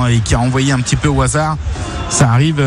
et qui a envoyé un petit peu au hasard. Ça arrive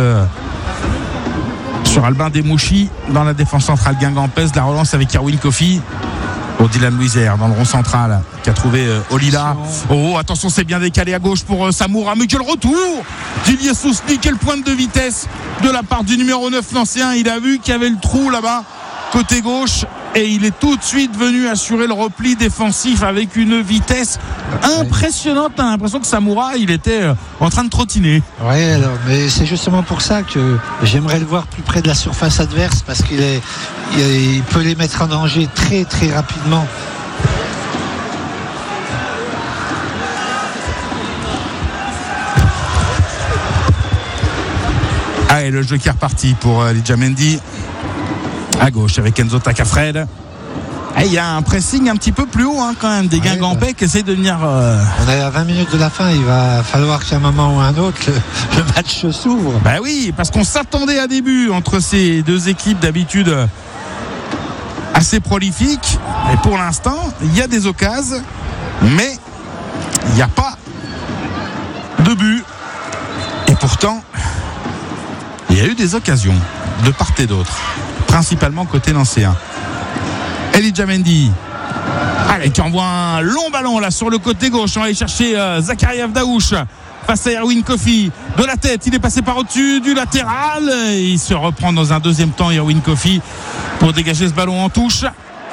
sur Albin Demouchi dans la défense centrale guingampèse. La relance avec Erwin Kofi pour Dylan Louisère dans le rond central qui a trouvé Olila. Oh, attention, c'est bien décalé à gauche pour Samoura, mais quel retour d'Ilyes Ousni, quelle pointe de vitesse de la part du numéro 9 nancéen. Il a vu qu'il y avait le trou là-bas côté gauche et il est tout de suite venu assurer le repli défensif avec une vitesse impressionnante. T'as l'impression que Samoura, il était en train de trottiner. Oui, alors, mais c'est justement pour ça que j'aimerais le voir plus près de la surface adverse, parce il peut les mettre en danger très très rapidement. Ah, et le jeu qui est reparti pour Elijah Mendy à gauche avec Enzo Takafred. Et il y a un pressing un petit peu plus haut quand même des Guingampais qui essayent de venir. On est à 20 minutes de la fin, il va falloir qu'à un moment ou un autre le match s'ouvre. Ben oui, parce qu'on s'attendait à début entre ces deux équipes d'habitude assez prolifiques. Et pour l'instant, il y a des occasions, mais il n'y a pas de but. Et pourtant, il y a eu des occasions de part et d'autre, principalement côté nancéen. Elijah Mendy, allez, qui envoie un long ballon là sur le côté gauche. On va aller chercher Zakaria Daouche face à Erwin Kofi. De la tête, il est passé par au-dessus du latéral. Il se reprend dans un deuxième temps, Erwin Kofi, pour dégager ce ballon en touche.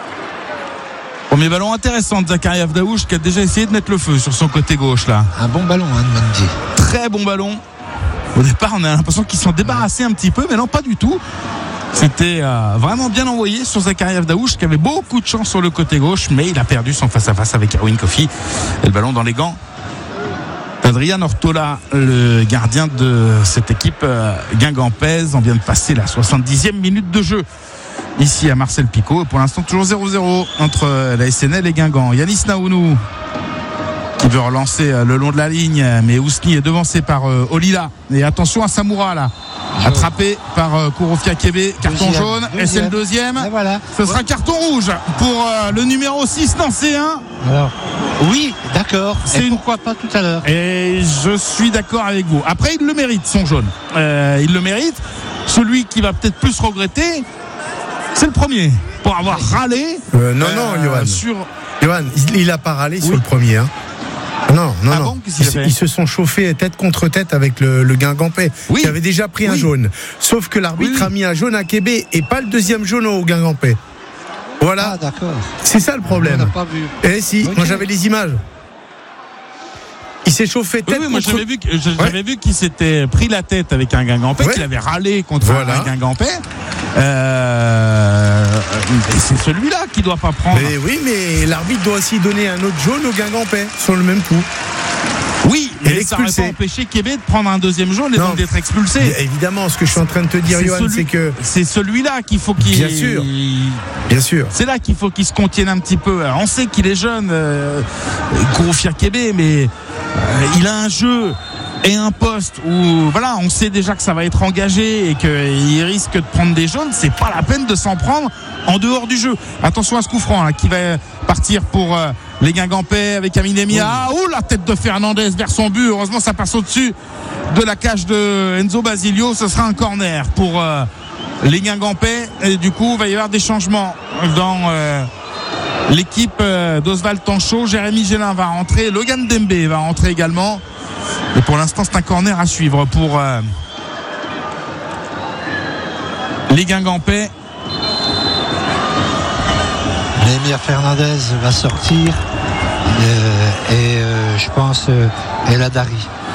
Premier ballon intéressant de Zakaria Daouche, qui a déjà essayé de mettre le feu sur son côté gauche là. Un bon ballon, de Mendy. Très bon ballon. Au départ, on a l'impression qu'ils s'en débarrassaient un petit peu, mais non, pas du tout. C'était vraiment bien envoyé sur Zakaria Daouche, qui avait beaucoup de chance sur le côté gauche, mais il a perdu son face-à-face avec Erwin Kofi. Et le ballon dans les gants d'Adrian Ortola, le gardien de cette équipe guingampaise. On vient de passer la 70e minute de jeu ici à Marcel Picot. Et pour l'instant, toujours 0-0 entre la SNL et Guingamp. Yanis Naounou qui veut relancer le long de la ligne, mais Ousni est devancé par Olila. Et attention à Samoura là, attrapé par Kourofia Kébé, carton jaune. Et c'est le deuxième. Et voilà. Ce sera carton rouge pour le numéro 6 nancéen. Alors, oui, d'accord. Pourquoi pas tout à l'heure. Et je suis d'accord avec vous. Après, il le mérite, son jaune. Il le mérite. Celui qui va peut-être plus regretter, c'est le premier, pour avoir râlé. Non, Johan. Johan, il a pas râlé sur le premier. Non. Bon, ils se sont chauffés tête contre tête avec le Guingampais, qui avait déjà pris un jaune. Sauf que l'arbitre a mis un jaune à Kébé et pas le deuxième jaune au Guingampais. Voilà. Ah, d'accord. C'est ça le problème. On n'a pas vu. Eh si, moi j'avais les images. Il s'est chauffé tête contre... Moi j'avais vu qu'il s'était pris la tête avec un Guingampais, qu'il avait râlé contre un Guingampais. C'est celui-là qui doit pas prendre. Mais oui, mais l'arbitre doit aussi donner un autre jaune au Guingampais sur le même coup. Oui, mais ça n'aurait pas empêché Kébé de prendre un deuxième jaune et donc d'être expulsé. Évidemment, ce que je suis en train de te dire, Johan, c'est que c'est celui-là qu'il faut qu'il. Bien sûr. C'est là qu'il faut qu'il se contienne un petit peu. Alors, on sait qu'il est jeune, Kourofia Kébé, mais il a un jeu et un poste où on sait déjà que ça va être engagé et qu'il risque de prendre des jaunes. C'est pas la peine de s'en prendre en dehors du jeu. Attention à ce coup franc qui va partir pour les Guingampais avec Aminemia. La tête de Fernandez vers son but. Heureusement, ça passe au-dessus de la cage de Enzo Basilio. Ce sera un corner pour les Guingampais. Et du coup, il va y avoir des changements dans l'équipe d'Oswald Tanchot. Jérémy Gélin va rentrer. Logan Dembe va rentrer également. Et pour l'instant, c'est un corner à suivre pour les Guingampais. Némir Fernandez va sortir et je pense El Hadari.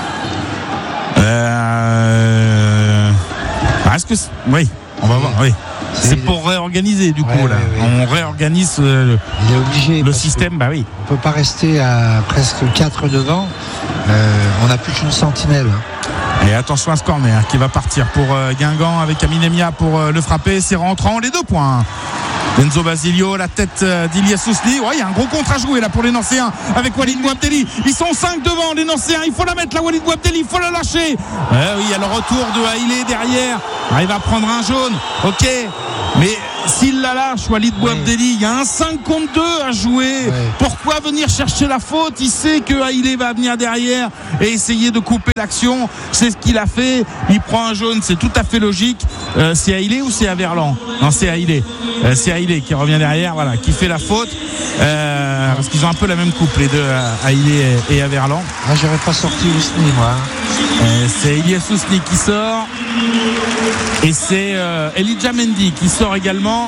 Est-ce que oui, on va voir. Oui. C'est pour réorganiser du coup là. Oui. On réorganise il est obligé le système. On peut pas rester à presque 4 devant. On n'a plus qu'une sentinelle. Et attention à ce corner qui va partir pour Guingamp avec Aminemia pour le frapper. C'est rentrant, les 2 points. Enzo Basilio, la tête d'Ilyes Ousni. Il y a un gros contre à jouer là pour les Nancéens avec Walid Bouabdelli. Ils sont 5 devant les Nancéens. Il faut la mettre là, Walid Bouabdelli. Il faut la lâcher. Oui, il y a le retour de Haïlé derrière. Il va prendre un jaune. Ok. Mais s'il la lâche, Walid Bouabdelli, il y a un 5 contre 2 à jouer. Pourquoi venir chercher la faute? Il sait que Haïlé va venir derrière et essayer de couper l'action. C'est ce qu'il a fait. Il prend un jaune, c'est tout à fait logique. C'est Haïlé ou c'est Averlan? Non, c'est Haïlé. C'est Haïlé qui revient derrière, voilà, qui fait la faute. Parce qu'ils ont un peu la même coupe, les deux, Haïlé et Averlan. J'aurais pas sorti Ousni, moi. C'est Elias Ousni qui sort. Et c'est Elijah Mendy qui sort également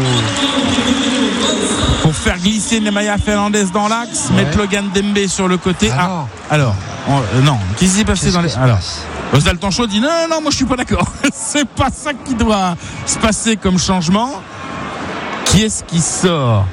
pour faire glisser Nemanja Fernandez dans l'axe, mettre Logan Dembe sur le côté. Non, qu'est-ce qui s'est passé dans les... Alors, Osdal Tancho dit non, moi je suis pas d'accord. C'est pas ça qui doit se passer comme changement. Qui est-ce qui sort?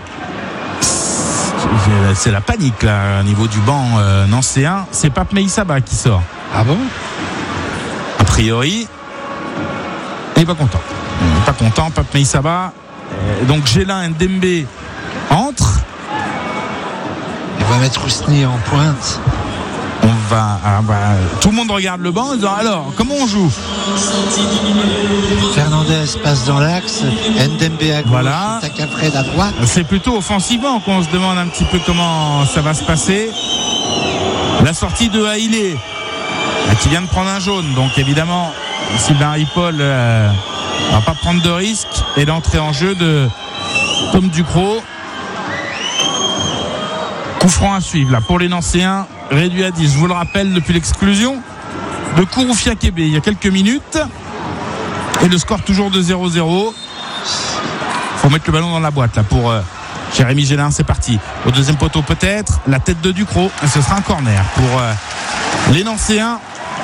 C'est la panique là au niveau du banc nancéen. C'est Pape Meïssaba qui sort. Ah bon? A priori, il n'est pas content. Pape Meïssaba. Donc Gélin Ndembe entre. Il va mettre Ousni en pointe. Tout le monde regarde le banc en disant alors comment on joue? Fernandez passe dans l'axe, Ndembe à gauche, Takafred à droite. C'est plutôt offensivement qu'on se demande un petit peu comment ça va se passer. La sortie de Haïlé qui vient de prendre un jaune, donc évidemment Sylvain Ripoll va pas prendre de risque, et l'entrée en jeu de Tom Ducrot. Coup franc à suivre là pour les Nancéens, réduit à 10, je vous le rappelle, depuis l'exclusion de Kouroufia Kébé il y a quelques minutes, et le score toujours de 0-0. Faut mettre le ballon dans la boîte là pour Jérémy Gélin. C'est parti au deuxième poteau, peut-être la tête de Ducrot, et ce sera un corner pour les Nancéens.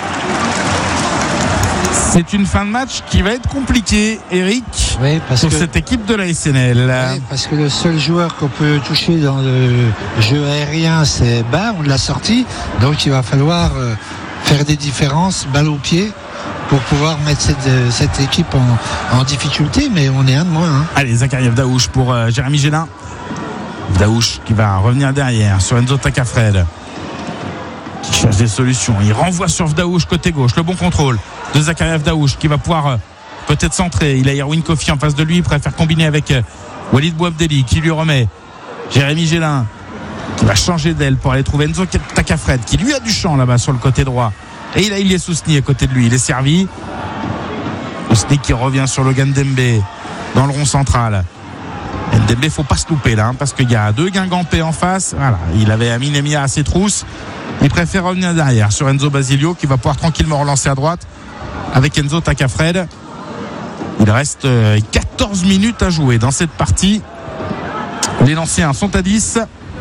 C'est une fin de match qui va être compliquée, Eric, pour cette équipe de la SNL. Oui, parce que le seul joueur qu'on peut toucher dans le jeu aérien, c'est on l'a sorti. Donc il va falloir faire des différences, balle au pied, pour pouvoir mettre cette équipe en difficulté. Mais on est un de moins. Allez, Zakaria Daouche pour Jérémy Gélin. Daouche qui va revenir derrière sur Enzo Takafred, qui cherche des solutions. Il renvoie sur Daouche côté gauche. Le bon contrôle de Zakaria Daouche qui va pouvoir peut-être centrer. Il a Irwin Kofi en face de lui. Il préfère combiner avec Walid Bouabdelli qui lui remet. Jérémy Gélin qui va changer d'aile pour aller trouver Enzo Takafred qui lui a du champ là-bas sur le côté droit. Et il a Elias Ousni à côté de lui. Il est servi. Ousni qui revient sur Logan Dembe dans le rond central. Dembe, faut pas se louper là, parce qu'il y a deux Guingampais en face. Voilà, il avait Amine Emia à ses trousses. Il préfère revenir derrière sur Enzo Basilio qui va pouvoir tranquillement relancer à droite avec Enzo Takafred. Il reste 14 minutes à jouer dans cette partie. Les Nancéens sont à 10.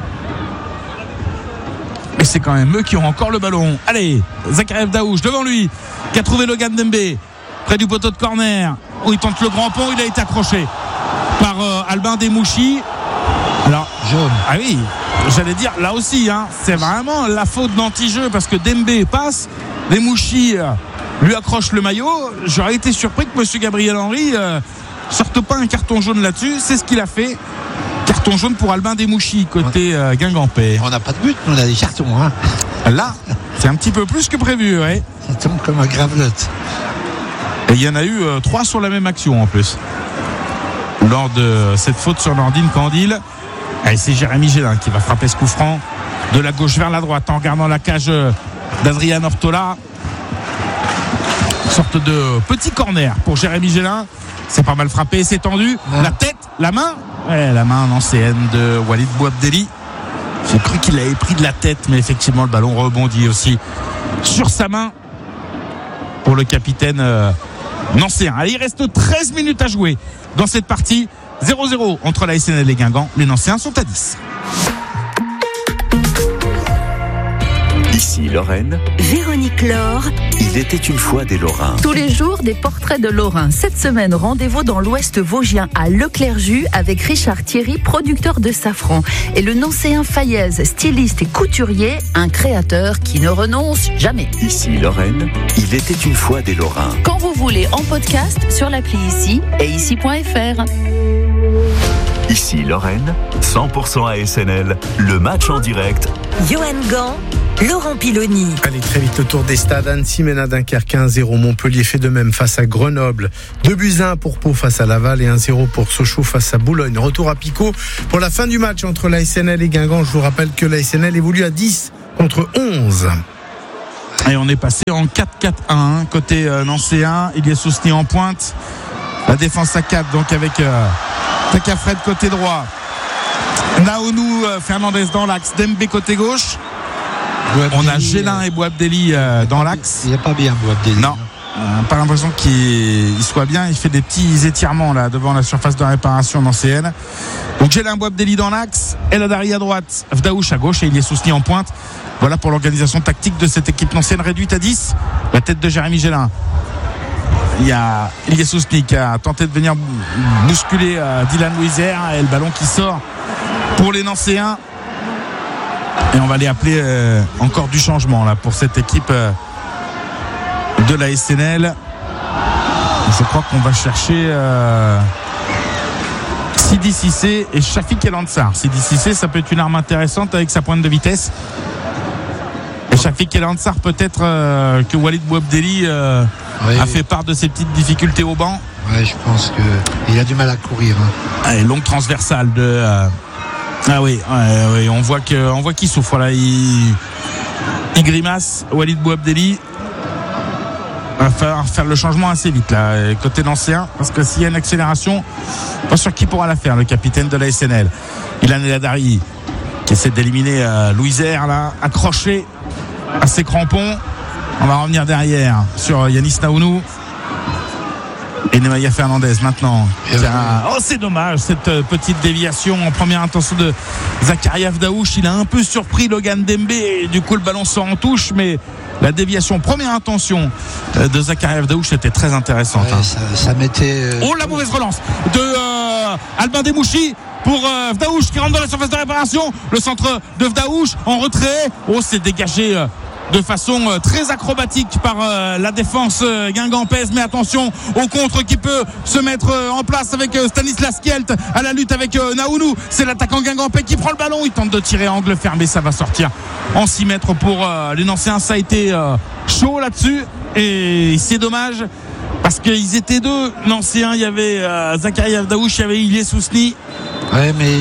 Et c'est quand même eux qui ont encore le ballon. Allez, Zakaria Daouche devant lui, qui a trouvé Logan Dembe près du poteau de corner, où il tente le grand pont. Il a été accroché par Albin Demouchi. Alors, jaune. Ah oui, j'allais dire là aussi, c'est vraiment la faute d'anti-jeu, parce que Dembe passe, Demouchi lui accroche le maillot. J'aurais été surpris que monsieur Gabriel Henry sorte pas un carton jaune là-dessus. C'est ce qu'il a fait. Carton jaune pour Albin Demouchi côté Guingampais. On n'a pas de but, on a des cartons. Là, c'est un petit peu plus que prévu. Ouais. Ça tombe comme un gravelotte. Et il y en a eu 3 sur la même action en plus, lors de cette faute sur Nordine Candil. Et c'est Jérémy Gélin qui va frapper ce coup franc de la gauche vers la droite en regardant la cage d'Adrien Ortola. Une sorte de petit corner pour Jérémy Gélin. C'est pas mal frappé, c'est tendu. La tête, la main. La main ancienne de Walid Bouabdelli. J'ai cru qu'il avait pris de la tête, mais effectivement le ballon rebondit aussi sur sa main pour le capitaine nancéen. Allez, il reste 13 minutes à jouer dans cette partie. 0-0 entre la SNL et les Guingamp. Les Nancéens sont à 10. Ici Lorraine. Véronique Laure. Il était une fois des Lorrains. Tous les jours, des portraits de Lorrains. Cette semaine, rendez-vous dans l'Ouest vosgien à Leclerc-Jus avec Richard Thierry, producteur de safran. Et le Nancéen Fayez, styliste et couturier, un créateur qui ne renonce jamais. Ici Lorraine. Il était une fois des Lorrains. Quand vous voulez, en podcast sur l'appli Ici et ici.fr. Ici Lorraine, 100% ASNL, le match en direct. Johan Gant, Laurent Piloni. Allez, très vite le tour des stades. Annecy mène à Dunkerque 1-0. Montpellier fait de même face à Grenoble. 2-1 pour Pau face à Laval et 1-0 pour Sochaux face à Boulogne. Retour à Picot pour la fin du match entre la SNL et Guingamp. Je vous rappelle que la SNL évolue à 10 contre 11. Et on est passé en 4-4-1 côté nancéen. Ilyes Sousni en pointe. La défense à 4 donc avec Takafred côté droit. Naounou, Fernandez dans l'axe. Dembe côté gauche. Boabdeli, on a Gélin et Boabdeli dans l'axe. Il n'y a pas bien Boabdeli. Non. Pas l'impression qu'il soit bien. Il fait des petits étirements là devant la surface de réparation nancéenne. Donc Gélin, Boabdeli dans l'axe, El Hadari à droite, Vdaouch à gauche et Ilyes Sousni en pointe. Voilà pour l'organisation tactique de cette équipe nancéenne réduite à 10. La tête de Jérémy Gélin. Il y a Ilyes Sousni qui a tenté de venir bousculer Dylan Louisère et le ballon qui sort pour les Nancéens. Et on va les appeler encore du changement là pour cette équipe de la SNL. Je crois qu'on va chercher Sidi Cissé et Shafik El Ansar. Sidi Cissé, ça peut être une arme intéressante avec sa pointe de vitesse. Et Shafik El Ansar, peut-être que Walid Boabdeli a fait part de ses petites difficultés au banc. Ouais, je pense qu'il a du mal à courir. Allez, longue transversale de. Ah oui, on voit qu'il souffre là. Il grimace, Walid Boabdeli. Il va falloir faire le changement assez vite là, côté nancéen, parce que s'il y a une accélération, pas sûr qui pourra la faire, le capitaine de la SNL. Ilan El Hadari qui essaie d'éliminer Louisère là, accroché à ses crampons. On va revenir derrière sur Yanis Naounou et Nemanja Fernandez maintenant. Oh, c'est dommage cette petite déviation en première intention de Zakaria Vdaouch. Il a un peu surpris Logan Dembe et du coup le ballon sort en touche, mais la déviation première intention de Zakaria Vdaouch était très intéressante. Ouais, ça mettait Oh, la mauvaise relance de Albin Demouchi pour Vdaouch qui rentre dans la surface de réparation. Le centre de Vdaouch en retrait. Oh, c'est dégagé de façon très acrobatique par la défense guingampaise, mais attention au contre qui peut se mettre en place avec Stanislas Kielt à la lutte avec Naounou. C'est l'attaquant guingampais qui prend le ballon, il tente de tirer angle fermé, ça va sortir en 6 mètres pour les Nancéens. Ça a été chaud là-dessus et c'est dommage parce qu'ils étaient deux Nancéens. Il y avait Zakaria Vdaouch, il y avait Ilyes Sousni. Ouais, mais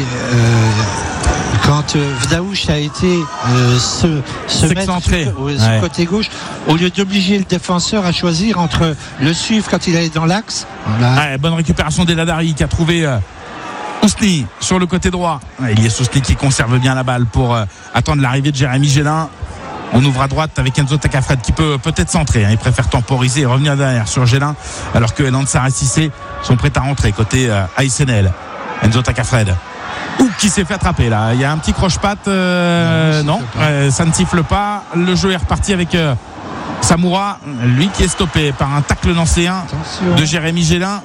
quand Vdaouch a été se mettre sur côté gauche, au lieu d'obliger le défenseur à choisir entre le suivre quand il est dans l'axe. Ouais, bonne récupération d'El Hadari qui a trouvé Sousni sur le côté droit. Il y a Sousni qui conserve bien la balle pour attendre l'arrivée de Jérémy Gélin. On ouvre à droite avec Enzo Takafred qui peut peut-être centrer. Il préfère temporiser et revenir derrière sur Gélin, alors que El Ansar et Cissé sont prêts à rentrer côté ASNL. Enzo Takafred qui s'est fait attraper là. Il y a un petit croche-patte. Non, ça ne siffle pas. Le jeu est reparti avec Samoura, lui qui est stoppé par un tacle nancéen de Jérémy Gélin.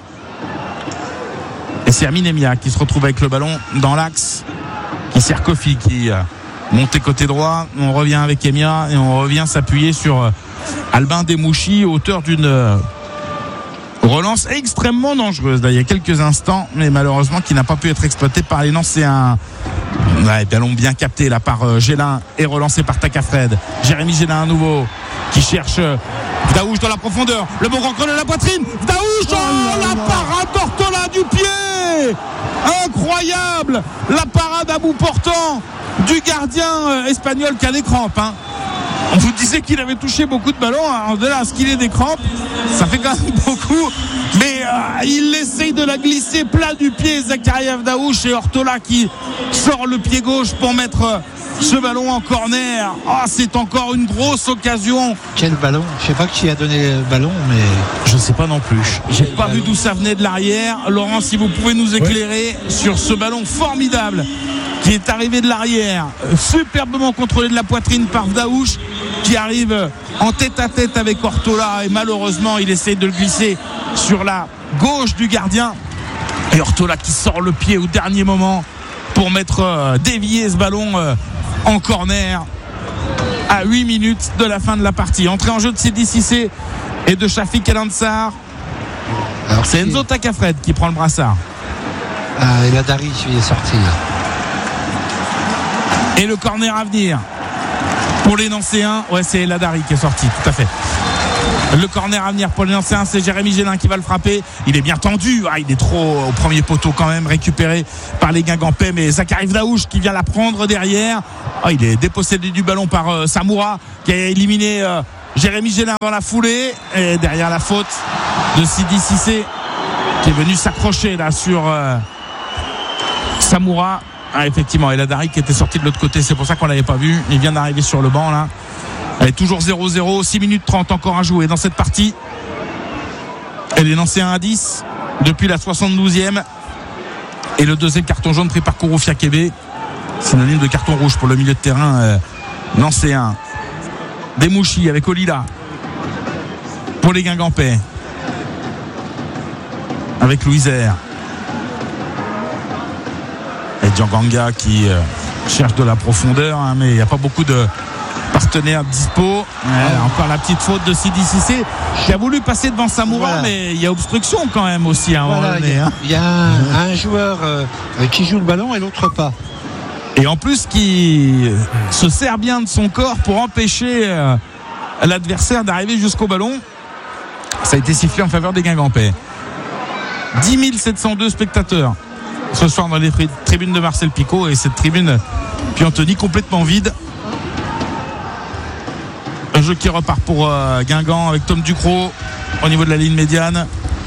Et c'est Amin Emia qui se retrouve avec le ballon dans l'axe, qui sert Kofi, qui montait côté droit. On revient avec Emia et on revient s'appuyer sur Albin Demouchi, auteur d'une relance extrêmement dangereuse là, il y a quelques instants, mais malheureusement qui n'a pas pu être exploité par les Nancéens. Ballon bien capté là par Gélin et relancé par Takafred. Jérémy Gélin à nouveau qui cherche Vdaouch dans la profondeur. Le bon rencontre de la poitrine. Vdaouch, la parade d'Ortola du pied. Incroyable. La parade à bout portant du gardien espagnol qui a des crampes. On vous disait qu'il avait touché beaucoup de ballons. Alors de là à ce qu'il ait des crampes, ça fait quand même beaucoup. Mais il essaye de la glisser plat du pied, Zakaria Vdaouch, et Ortola qui sort le pied gauche pour mettre ce ballon en corner. C'est encore une grosse occasion. Quel ballon? Je sais pas qui a donné le ballon, mais je sais pas non plus. J'ai pas vu d'où ça venait de l'arrière. Laurent, si vous pouvez nous éclairer sur ce ballon formidable qui est arrivé de l'arrière, superbement contrôlé de la poitrine par Vdaouch, qui arrive en tête à tête avec Ortola, et malheureusement il essaye de le glisser sur la gauche du gardien, et Ortola qui sort le pied au dernier moment pour mettre dévier ce ballon en corner à 8 minutes de la fin de la partie. Entrée en jeu de Sidi Cissé et de Shafik El Ansar. C'est Enzo Takafred qui prend le brassard. El Hadari qui est sorti là. Et le corner à venir Pour les Nancéens, ouais, c'est Ladari qui est sorti, tout à fait. Le corner à venir pour les Nancéens, c'est Jérémy Gélin qui va le frapper. Il est bien tendu, il est trop au premier poteau quand même, récupéré par les Guingampais, mais Zachary Daouche qui vient la prendre derrière. Il est dépossédé du ballon par Samoura qui a éliminé Jérémy Gélin dans la foulée, et derrière la faute de Sidi Cissé qui est venu s'accrocher là sur Samoura. Effectivement, et Ladari qui était sorti de l'autre côté, c'est pour ça qu'on l'avait pas vu. Il vient d'arriver sur le banc là. Elle est toujours 0-0, 6 minutes 30 encore à jouer dans cette partie. Et les Nancéens à 10 depuis la 72e. Et le deuxième carton jaune pris par Kouroufia Kébé, synonyme de carton rouge pour le milieu de terrain nancéen. Demouchi avec Olila pour les Guingampais, avec Louisère et Djanganga qui cherche de la profondeur, mais il n'y a pas beaucoup de partenaire dispo. Encore la petite faute de Sidi Cissé qui a voulu passer devant Samoura, mais il y a obstruction quand même aussi à un moment donné. Il y a un joueur qui joue le ballon et l'autre pas. Et en plus qui se sert bien de son corps pour empêcher l'adversaire d'arriver jusqu'au ballon. Ça a été sifflé en faveur des Guingampais. 10 702 spectateurs ce soir dans les tribunes de Marcel Picot, et cette tribune Piantoni complètement vide. Un jeu qui repart pour Guingamp avec Tom Ducrot au niveau de la ligne médiane.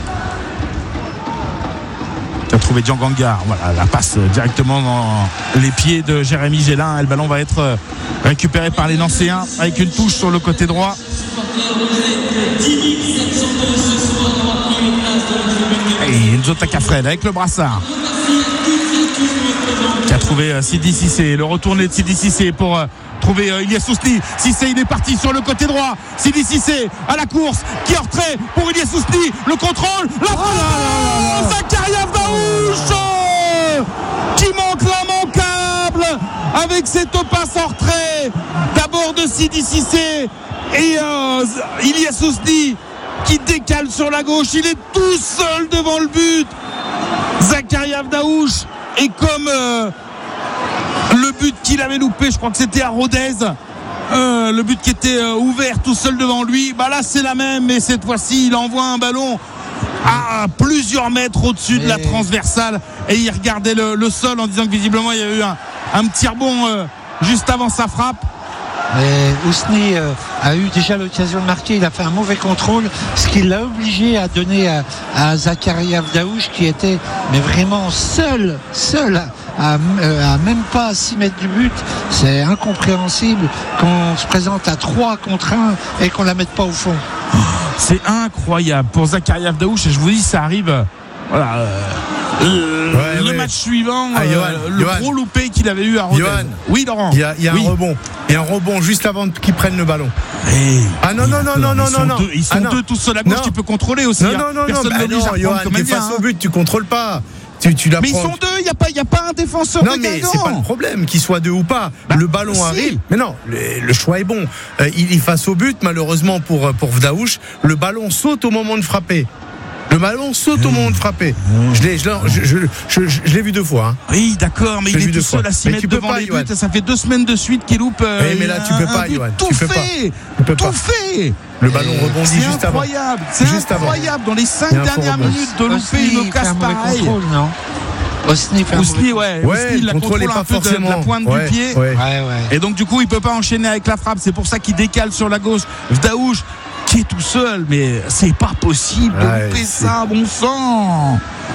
Il a trouvé Djanganga. Voilà, la passe directement dans les pieds de Jérémy Gélin. Et le ballon va être récupéré par les Nancéens avec une touche sur le côté droit. Et Enzo Takafred avec le brassard qui a trouvé Sidi Cissé. Le retourné de Sidi Cissé pour trouver Ilyes Ousni. Cissé, il est parti sur le côté droit. Sidi Cissé à la course qui est en retrait pour Ilyes Ousni. Le contrôle, la Zakaria Daouche qui manque l'immanquable avec cette passe en retrait d'abord de Sidi Cissé et Ilyes Ousni qui décale sur la gauche. Il est tout seul devant le but, Zakaria Daouche. Et comme le but qu'il avait loupé, je crois que c'était à Rodez, le but qui était ouvert tout seul devant lui, là c'est la même, mais cette fois-ci il envoie un ballon à plusieurs mètres au-dessus de la transversale, et il regardait le sol en disant que visiblement il y avait eu un petit rebond juste avant sa frappe. Mais Ousni a eu déjà l'occasion de marquer. Il a fait un mauvais contrôle, ce qui l'a obligé à donner à Zakaria Daouche, qui était mais vraiment seul à même pas à 6 mètres du but. C'est incompréhensible qu'on se présente à 3 contre 1 et qu'on la mette pas au fond. C'est incroyable pour Zakaria Daouche, et je vous dis, ça arrive. Voilà. Le match suivant, le gros loupé qu'il avait eu à Rodez. Oui, Laurent. Il y a un rebond. Et un rebond juste avant qu'ils prennent le ballon. Non. Ils sont deux tous seuls à gauche, tu peux contrôler aussi. Personne n'oblige à prendre comme face au but, tu contrôles pas. Mais ils sont deux, il n'y a pas un défenseur. Non, mais c'est pas le problème qu'ils soient deux ou pas. Le ballon arrive. Mais non, le choix est bon. Il est face au but, malheureusement pour Daouche. Le ballon saute au moment de frapper. Le ballon saute au moment de frapper. Je l'ai vu 2 fois. Oui, d'accord, mais il est tout seul à 6 mètres devant les buts. Ça fait 2 semaines de suite qu'il loupe. Mais là, tu peux pas, Yoann. Tout fait. Le ballon rebondit juste avant. C'est incroyable. Dans les 5 dernières minutes de louper une occasion pareille. Ousni, il la contrôle pas forcément de la pointe du pied. Et donc du coup, il peut pas enchaîner avec la frappe. C'est pour ça qu'il décale sur la gauche. Daouche qui est tout seul, mais c'est pas possible de louper ça, bon sang.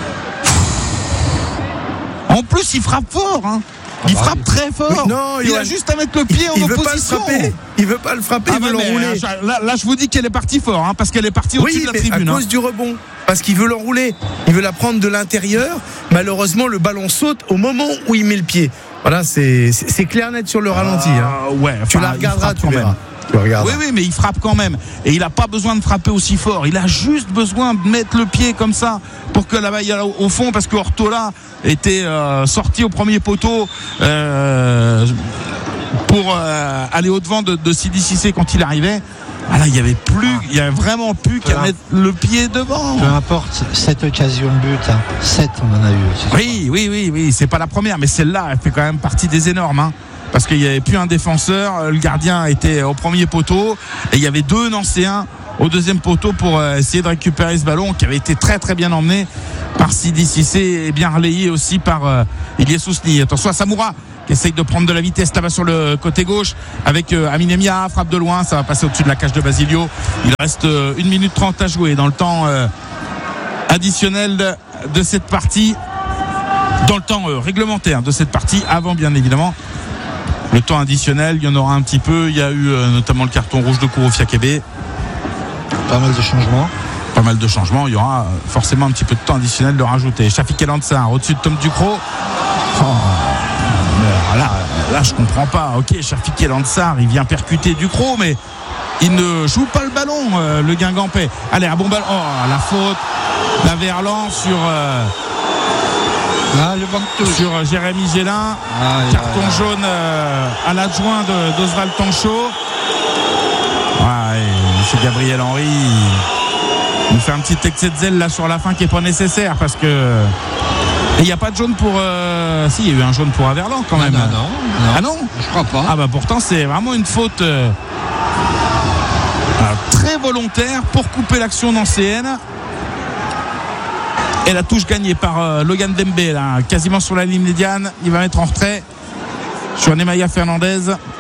En plus, il frappe fort, Il frappe très fort. Non, il a juste à mettre le pied en opposition. Il veut pas le frapper, il veut l'enrouler. Là, je vous dis qu'elle est partie fort, parce qu'elle est partie au-dessus de la tribune. À cause du rebond. Parce qu'il veut l'enrouler. Il veut la prendre de l'intérieur. Malheureusement, le ballon saute au moment où il met le pied. Voilà, c'est clair net sur le ralenti. Tu la regarderas, tu verras. Oui, mais il frappe quand même. Et il n'a pas besoin de frapper aussi fort. Il a juste besoin de mettre le pied comme ça pour que la balle aille au fond, parce que Ortola était sorti au premier poteau pour aller au-devant de Sidi Cissé quand il arrivait. Là, il y avait vraiment plus qu'à mettre le pied devant. Peu importe, cette occasion de but, 7 on en a eu. Oui, c'est pas la première, mais celle-là, elle fait quand même partie des énormes. parce qu'il n'y avait plus un défenseur. Le gardien était au premier poteau et il y avait 2 Nancéens au deuxième poteau pour essayer de récupérer ce ballon qui avait été très très bien emmené par Sidi Cissé et bien relayé aussi par Ilyes Ousni. Attention à Samoura qui essaye de prendre de la vitesse là-bas sur le côté gauche avec Amin Emia, frappe de loin, ça va passer au-dessus de la cage de Basilio. Il reste 1 minute 30 à jouer dans le temps additionnel de cette partie, dans le temps réglementaire de cette partie, avant bien évidemment le temps additionnel. Il y en aura un petit peu, il y a eu notamment le carton rouge de Kouro Fiakebe. Pas mal de changements. Il y aura forcément un petit peu de temps additionnel de rajouter. Shafik El Ansar au-dessus de Tom Ducrot. Là je comprends pas. Ok, Shafik El Ansar, il vient percuter Ducrot, mais il ne joue pas le ballon, le Guingampais. Allez, un bon ballon. Oh, la faute d'Averlan sur sur Jérémy Gélin. Carton jaune à l'adjoint d'Oswald Tanchot. C'est Gabriel Henry. Il nous fait un petit excès de zèle là sur la fin qui n'est pas nécessaire parce que il n'y a pas de jaune pour si, il y a eu un jaune pour Averlan quand même. Non. Ah non, je crois pas. Ah bah pourtant c'est vraiment une faute très volontaire pour couper l'action nancéenne. Et la touche gagnée par Logan Dembe là, quasiment sur la ligne médiane. Il va mettre en retrait sur Nemanja Fernandez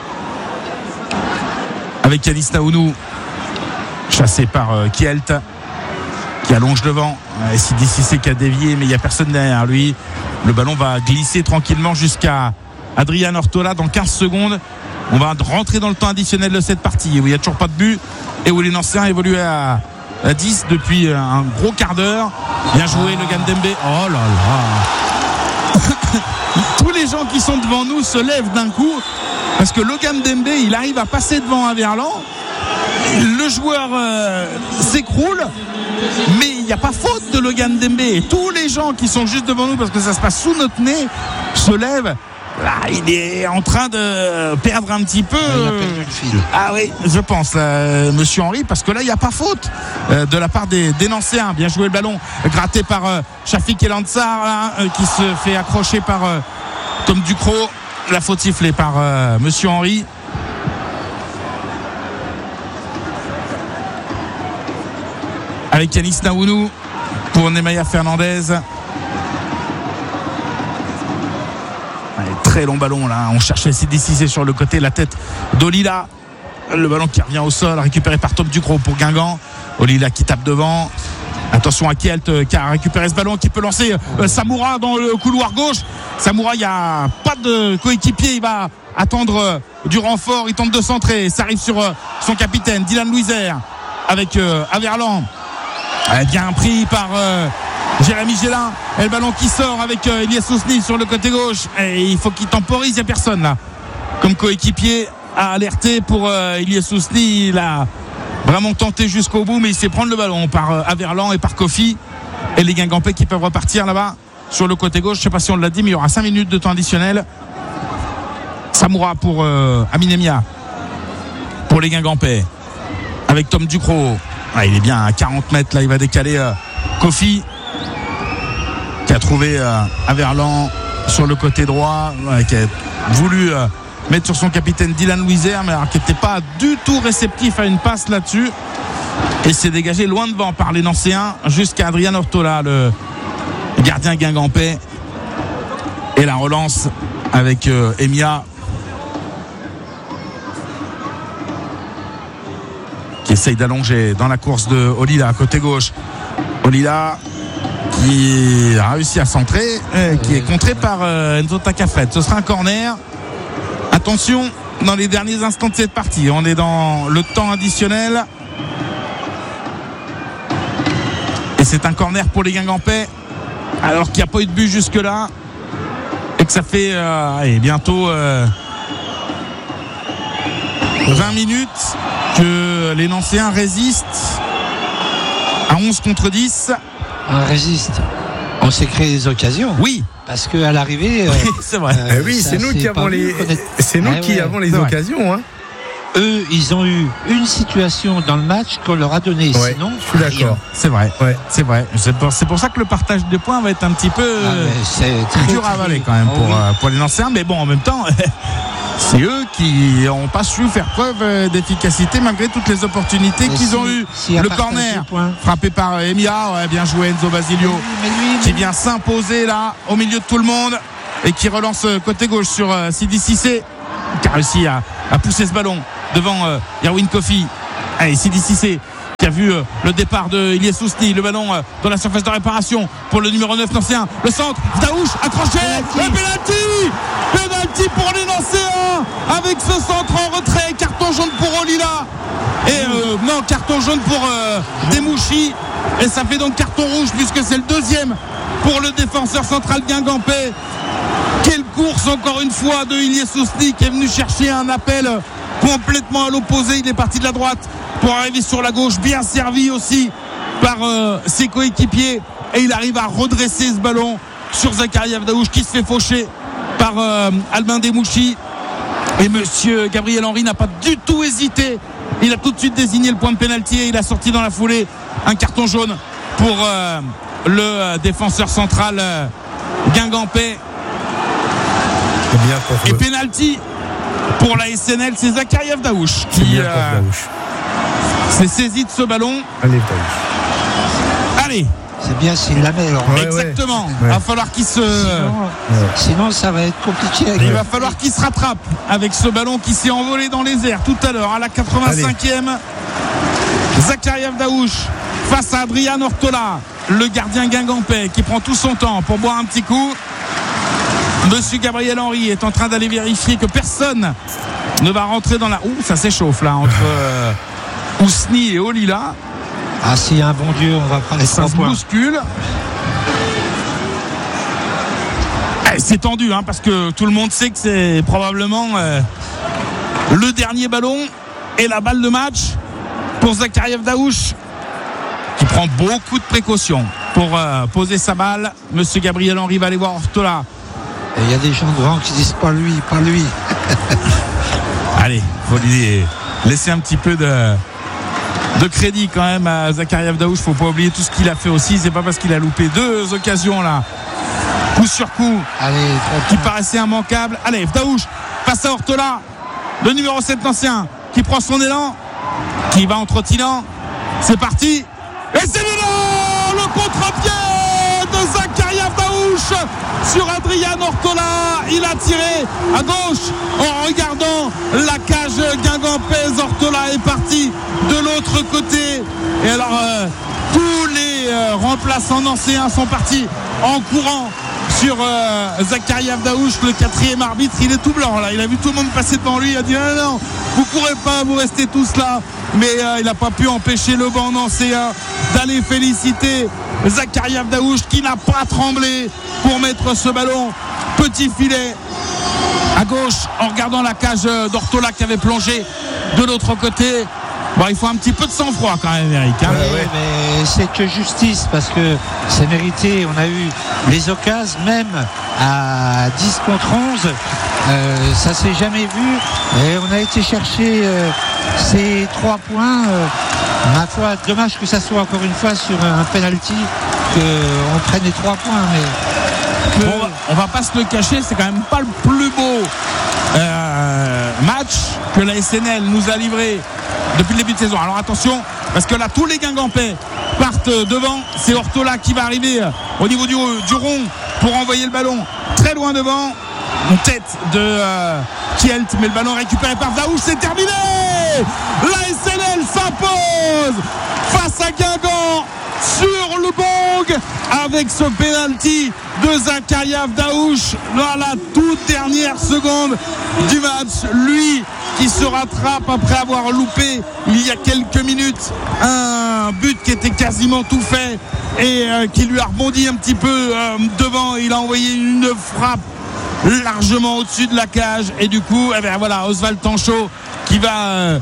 avec Yanis Naounou chassé par Kielt qui allonge devant. Sidi Cissé qui a dévié, mais il n'y a personne derrière lui. Le ballon va glisser tranquillement jusqu'à Adrian Ortola dans 15 secondes. On va rentrer dans le temps additionnel de cette partie où il n'y a toujours pas de but et où les Nancéens évoluent à 10 depuis un gros quart d'heure. Bien joué Logan Dembe. Oh là là. Tous les gens qui sont devant nous se lèvent d'un coup parce que Logan Dembe, il arrive à passer devant Averlan. Le joueur s'écroule, mais il n'y a pas faute de Logan Dembe. Et tous les gens qui sont juste devant nous, parce que ça se passe sous notre nez, se lèvent. Là, il est en train de perdre un petit peu. Il a perdu le fil. Ah oui, je pense, monsieur Henry, parce que là, il n'y a pas faute de la part des Nancéens. Bien joué le ballon, gratté par Shafik El Ansar, qui se fait accrocher par Tom Ducrot. La faute sifflée par monsieur Henry. Avec Yanis Naounou pour Nemanja Fernandez. Très long ballon là. On cherchait Sidi Cissé sur le côté, la tête d'Olila. Le ballon qui revient au sol, récupéré par Tom Ducrot pour Guingamp. Olila qui tape devant. Attention à Kielt qui a récupéré ce ballon, qui peut lancer Samoura dans le couloir gauche. Samoura, il n'y a pas de coéquipier, il va attendre du renfort, il tente de centrer. Ça arrive sur son capitaine Dylan Louiser avec Averlan. Bien pris par Jérémy Gélin. Et le ballon qui sort avec Ilyes Ousni sur le côté gauche. Et il faut qu'il temporise, il n'y a personne là. Comme coéquipier à alerter pour Ilyes Ousni. Il a vraiment tenté jusqu'au bout, mais il se fait prendre le ballon par Averlan et par Kofi. Et les Guingampais qui peuvent repartir là-bas sur le côté gauche. Je ne sais pas si on l'a dit, mais il y aura 5 minutes de temps additionnel. Samoura pour Amin Emia pour les Guingampais. Avec Tom Ducrot. Il est bien à 40 mètres là, il va décaler Kofi qui a trouvé Averlan sur le côté droit, qui a voulu mettre sur son capitaine Dylan Louiser, mais alors, qui n'était pas du tout réceptif à une passe là-dessus, et s'est dégagé loin devant par les Nancéens jusqu'à Adrian Ortola, le gardien guingampais. Et la relance avec Emia qui essaye d'allonger dans la course de Olila côté gauche. Olila qui a réussi à centrer, qui est contré par Enzo Takafet. Ce sera un corner. Attention, dans les derniers instants de cette partie, on est dans le temps additionnel et c'est un corner pour les Guingampais alors qu'il n'y a pas eu de but jusque là et que ça fait bientôt 20 minutes que les Nancéens résistent à 11 contre 10. On résiste. On s'est créé des occasions. Oui. Parce qu'à l'arrivée. C'est vrai. Oui, c'est nous qui avons les occasions. Hein. Eux, ils ont eu une situation dans le match qu'on leur a donné. Ouais, sinon, je suis d'accord. C'est vrai. Ouais. C'est vrai. C'est pour ça que le partage de points va être un petit peu c'est très dur à avaler quand même pour les Nancéens. Mais bon, en même temps, c'est eux qui n'ont pas su faire preuve d'efficacité malgré toutes les opportunités qu'ils ont eues. Le corner frappé par Emilia, bien joué Enzo Basilio, qui vient s'imposer là au milieu de tout le monde et qui relance côté gauche sur Sidi Cissé, qui a réussi à pousser ce ballon devant Yerwin Kofi. Allez, Sidi Cissé qui a vu le départ de Ilyes Ousni, le ballon dans la surface de réparation pour le numéro 9 Nancéen, le centre, Daouche accroché, le penalty pour les Nancéens avec ce centre en retrait, carton jaune pour Olila et carton jaune pour Demouchi, et ça fait donc carton rouge puisque c'est le deuxième pour le défenseur central guingampais. Quelle course encore une fois de Ilyes Ousni qui est venu chercher un appel complètement à l'opposé. Il est parti de la droite pour arriver sur la gauche, bien servi aussi par ses coéquipiers, et il arrive à redresser ce ballon sur Zakaria Daouche qui se fait faucher par Albin Demouchi, et monsieur Gabriel Henry n'a pas du tout hésité, il a tout de suite désigné le point de pénalty et il a sorti dans la foulée un carton jaune pour le défenseur central guingampais. Et pénalty pour la SNL, c'est Zakaria Daouche qui s'est saisi de ce ballon. Allez, c'est bien s'il la met. Exactement. Il va falloir qu'il se. Sinon, ça va être compliqué. Il va falloir qu'il se rattrape avec ce ballon qui s'est envolé dans les airs tout à l'heure à la 85e. Zakaria Daouche face à Adrian Ortola, le gardien guingampais qui prend tout son temps pour boire un petit coup. Monsieur Gabriel Henry est en train d'aller vérifier que personne ne va rentrer dans la. Ça s'échauffe là entre Ousni et Olila. Ah, s'il y a un bon Dieu, on va prendre les 3 points. Ça se bouscule. C'est tendu parce que tout le monde sait que c'est probablement le dernier ballon et la balle de match pour Zakaria Daouche, qui prend beaucoup de précautions pour poser sa balle. Monsieur Gabriel Henry va aller voir Ortola. Il y a des gens devant qui disent pas lui. Allez, faut lui laisser un petit peu de crédit quand même à Zakaria Daouche. Faut pas oublier tout ce qu'il a fait aussi. C'est pas parce qu'il a loupé 2 occasions là, coup sur coup, qui paraissait immanquable. Allez, Daouche face à Ortola, le numéro 7 Nancéen qui prend son élan, qui va en trottinant. C'est parti, et c'est le contre-pied de Zakaria Daouche sur Adrian Ortola. Il a tiré à gauche en regardant la cage guingampaise. Ortola est parti de l'autre côté, et alors tous les remplaçants nancéens sont partis en courant sur Zakaria Daouche. Le 4e arbitre, il est tout blanc là, il a vu tout le monde passer devant lui, il a dit non, vous courez pas, vous restez tous là, mais il n'a pas pu empêcher le banc nancéen d'aller féliciter Zakaria Daouche, qui n'a pas tremblé pour mettre ce ballon petit filet à gauche en regardant la cage d'Ortola qui avait plongé de l'autre côté. Bon, il faut un petit peu de sang-froid quand même, Eric. Mais c'est que justice, parce que c'est mérité. On a eu les occasions, même à 10 contre 11. Ça s'est jamais vu. Et on a été chercher ces 3 points. Ma foi, dommage que ça soit encore une fois sur un penalty qu'on prenne les 3 points. Mais bon, on va pas se le cacher, c'est quand même pas le plus beau match que la SNL nous a livré depuis le début de saison. Alors attention, parce que là tous les guingampais partent devant. C'est Ortola qui va arriver au niveau du rond pour envoyer le ballon très loin devant. Une tête de Kielt, mais le ballon récupéré par Daouche. C'est terminé. La SNL s'impose face à Guingamp sur le bong avec ce penalty de Zakaria Daouche dans la toute dernière seconde du match. Lui qui se rattrape après avoir loupé il y a quelques minutes un but qui était quasiment tout fait et qui lui a rebondi un petit peu devant. Il a envoyé une frappe largement au-dessus de la cage, et du coup voilà, Oswald Tanchot qui va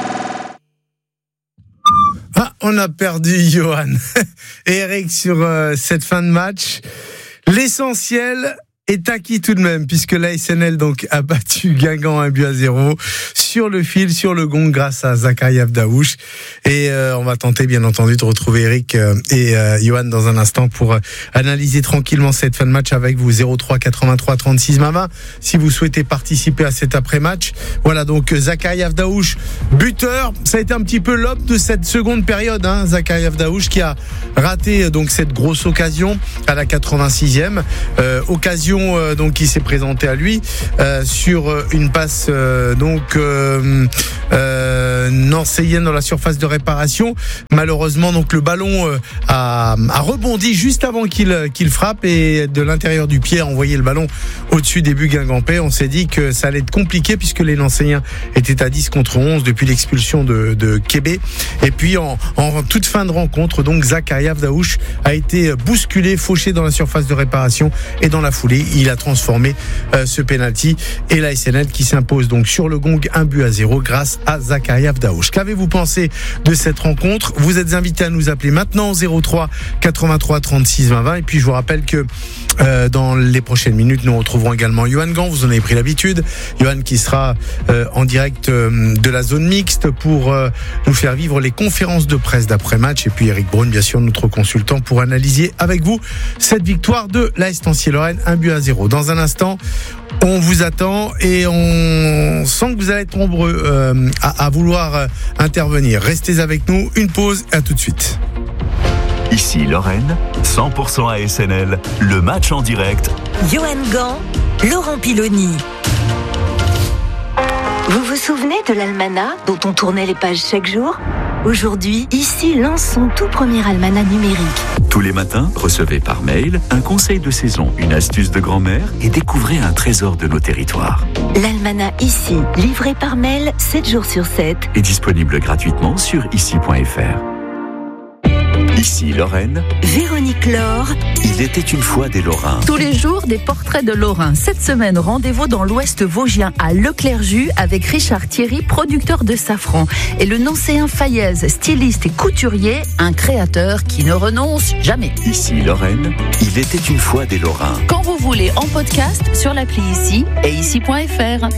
on a perdu Johan et Eric sur cette fin de match. L'essentiel est acquis tout de même, puisque l'ASNL donc a battu Guingamp 1-0 sur le fil, sur le gong, grâce à Zakaria Daouche. Et on va tenter bien entendu de retrouver Eric et Johan dans un instant pour analyser tranquillement cette fin de match avec vous. 03 83 36 20 si vous souhaitez participer à cet après-match. Voilà donc Zakaria Daouche, buteur. Ça a été un petit peu l'homme de cette seconde période, hein, Zakaria Daouche, qui a raté donc cette grosse occasion à la 86e. Occasion donc qui s'est présentée à lui sur une passe nancéienne dans la surface de réparation. Malheureusement donc le ballon a rebondi juste avant qu'il frappe, et de l'intérieur du pied a envoyé le ballon au-dessus des buts guingampais. On s'est dit que ça allait être compliqué puisque les Nancéiens étaient à 10 contre 11 depuis l'expulsion de Kébé. Et puis en toute fin de rencontre, donc Zakaria Daouche a été bousculé, fauché dans la surface de réparation, et dans la foulée il a transformé ce penalty, et la SNL qui s'impose donc sur le gong 1-0 grâce à Zakaria Daouche. Qu'avez-vous pensé de cette rencontre? Vous êtes invité à nous appeler maintenant au 03 83 36 20 et puis je vous rappelle que dans les prochaines minutes nous retrouverons également Johan Gant, vous en avez pris l'habitude. Johan qui sera en direct de la zone mixte pour nous faire vivre les conférences de presse d'après-match, et puis Eric Braun bien sûr, notre consultant, pour analyser avec vous cette victoire de l'AS Nancy-Lorraine 1-0. Dans un instant on vous attend et on sent que vous allez être nombreux à vouloir intervenir. Restez avec nous, une pause, à tout de suite. Ici Lorraine, 100% ASNL, le match en direct. Johan Gant, Laurent Piloni. Vous vous souvenez de l'almanach dont on tournait les pages chaque jour? Aujourd'hui, ici lance son tout premier almanach numérique. Tous les matins, recevez par mail un conseil de saison, une astuce de grand-mère et découvrez un trésor de nos territoires. L'almanach ici, livré par mail 7 jours sur 7. Est disponible gratuitement sur ici.fr. Ici Lorraine, Véronique Laure. Il était une fois des Lorrains. Tous les jours, des portraits de Lorrains. Cette semaine, rendez-vous dans l'Ouest vosgien à Leclerjus avec Richard Thierry, producteur de safran. Et le Nancéen Fayez, styliste et couturier, un créateur qui ne renonce jamais. Ici Lorraine, il était une fois des Lorrains. Quand vous voulez, en podcast sur l'appli Ici et ici.fr.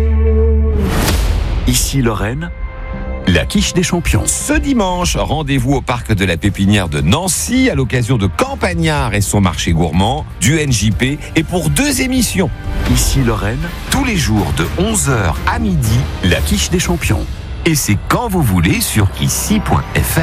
Ici Lorraine, la quiche des champions. Ce dimanche, rendez-vous au parc de la Pépinière de Nancy à l'occasion de Campagnard et son marché gourmand, du NJP, et pour 2 émissions. Ici Lorraine, tous les jours de 11h à midi, la quiche des champions. Et c'est quand vous voulez sur ici.fr.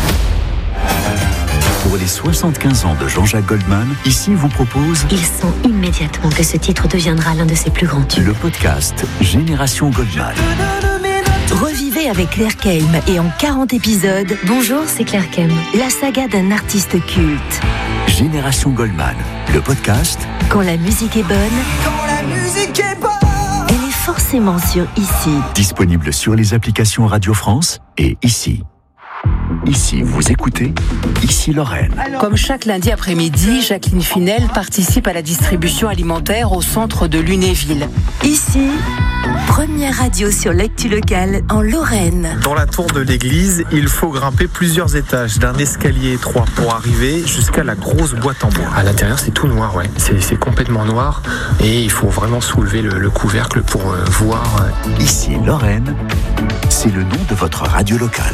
Pour les 75 ans de Jean-Jacques Goldman, Ici vous propose... Il sent immédiatement que ce titre deviendra l'un de ses plus grands tubes. Le podcast Génération Goldman. Revivez avec Claire Keim et en 40 épisodes. Bonjour, c'est Claire Keim. La saga d'un artiste culte. Génération Goldman, le podcast. Quand la musique est bonne. Elle est forcément sur Ici. Disponible sur les applications Radio France et Ici. Ici, vous écoutez Ici Lorraine. Comme chaque lundi après-midi, Jacqueline Finel participe à la distribution alimentaire au centre de Lunéville. Ici, première radio sur l'actu locale en Lorraine. Dans la tour de l'église, il faut grimper plusieurs étages d'un escalier étroit pour arriver jusqu'à la grosse boîte en bois. À l'intérieur, c'est tout noir, ouais. C'est complètement noir et il faut vraiment soulever le couvercle pour voir. Ici Lorraine, c'est le nom de votre radio locale.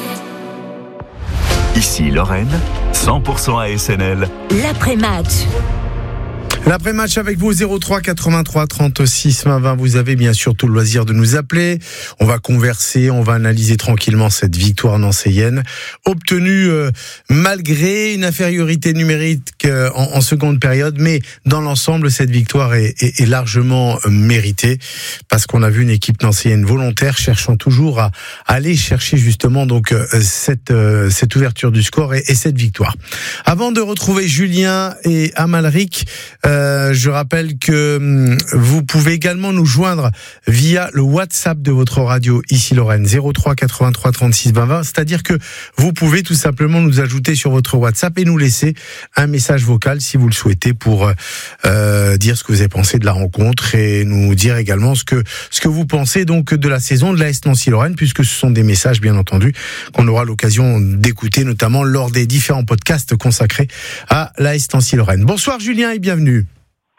Ici Lorraine, 100% ASNL. L'après-match. L'après-match avec vous 03 83 36 20. Vous avez bien sûr tout le loisir de nous appeler. On va converser, on va analyser tranquillement cette victoire nancéienne obtenue malgré une infériorité numérique en seconde période, mais dans l'ensemble cette victoire est largement méritée parce qu'on a vu une équipe nancéienne volontaire cherchant toujours à aller chercher justement donc cette ouverture du score et cette victoire. Avant de retrouver Julien et Amalric, je rappelle que vous pouvez également nous joindre via le WhatsApp de votre radio Ici Lorraine 03 83 36 20, c'est-à-dire que vous pouvez tout simplement nous ajouter sur votre WhatsApp et nous laisser un message vocal si vous le souhaitez pour dire ce que vous avez pensé de la rencontre et nous dire également ce que vous pensez donc de la saison de l'AS Nancy-Lorraine, puisque ce sont des messages bien entendu qu'on aura l'occasion d'écouter notamment lors des différents podcasts consacrés à l'AS Nancy-Lorraine. Bonsoir Julien et bienvenue.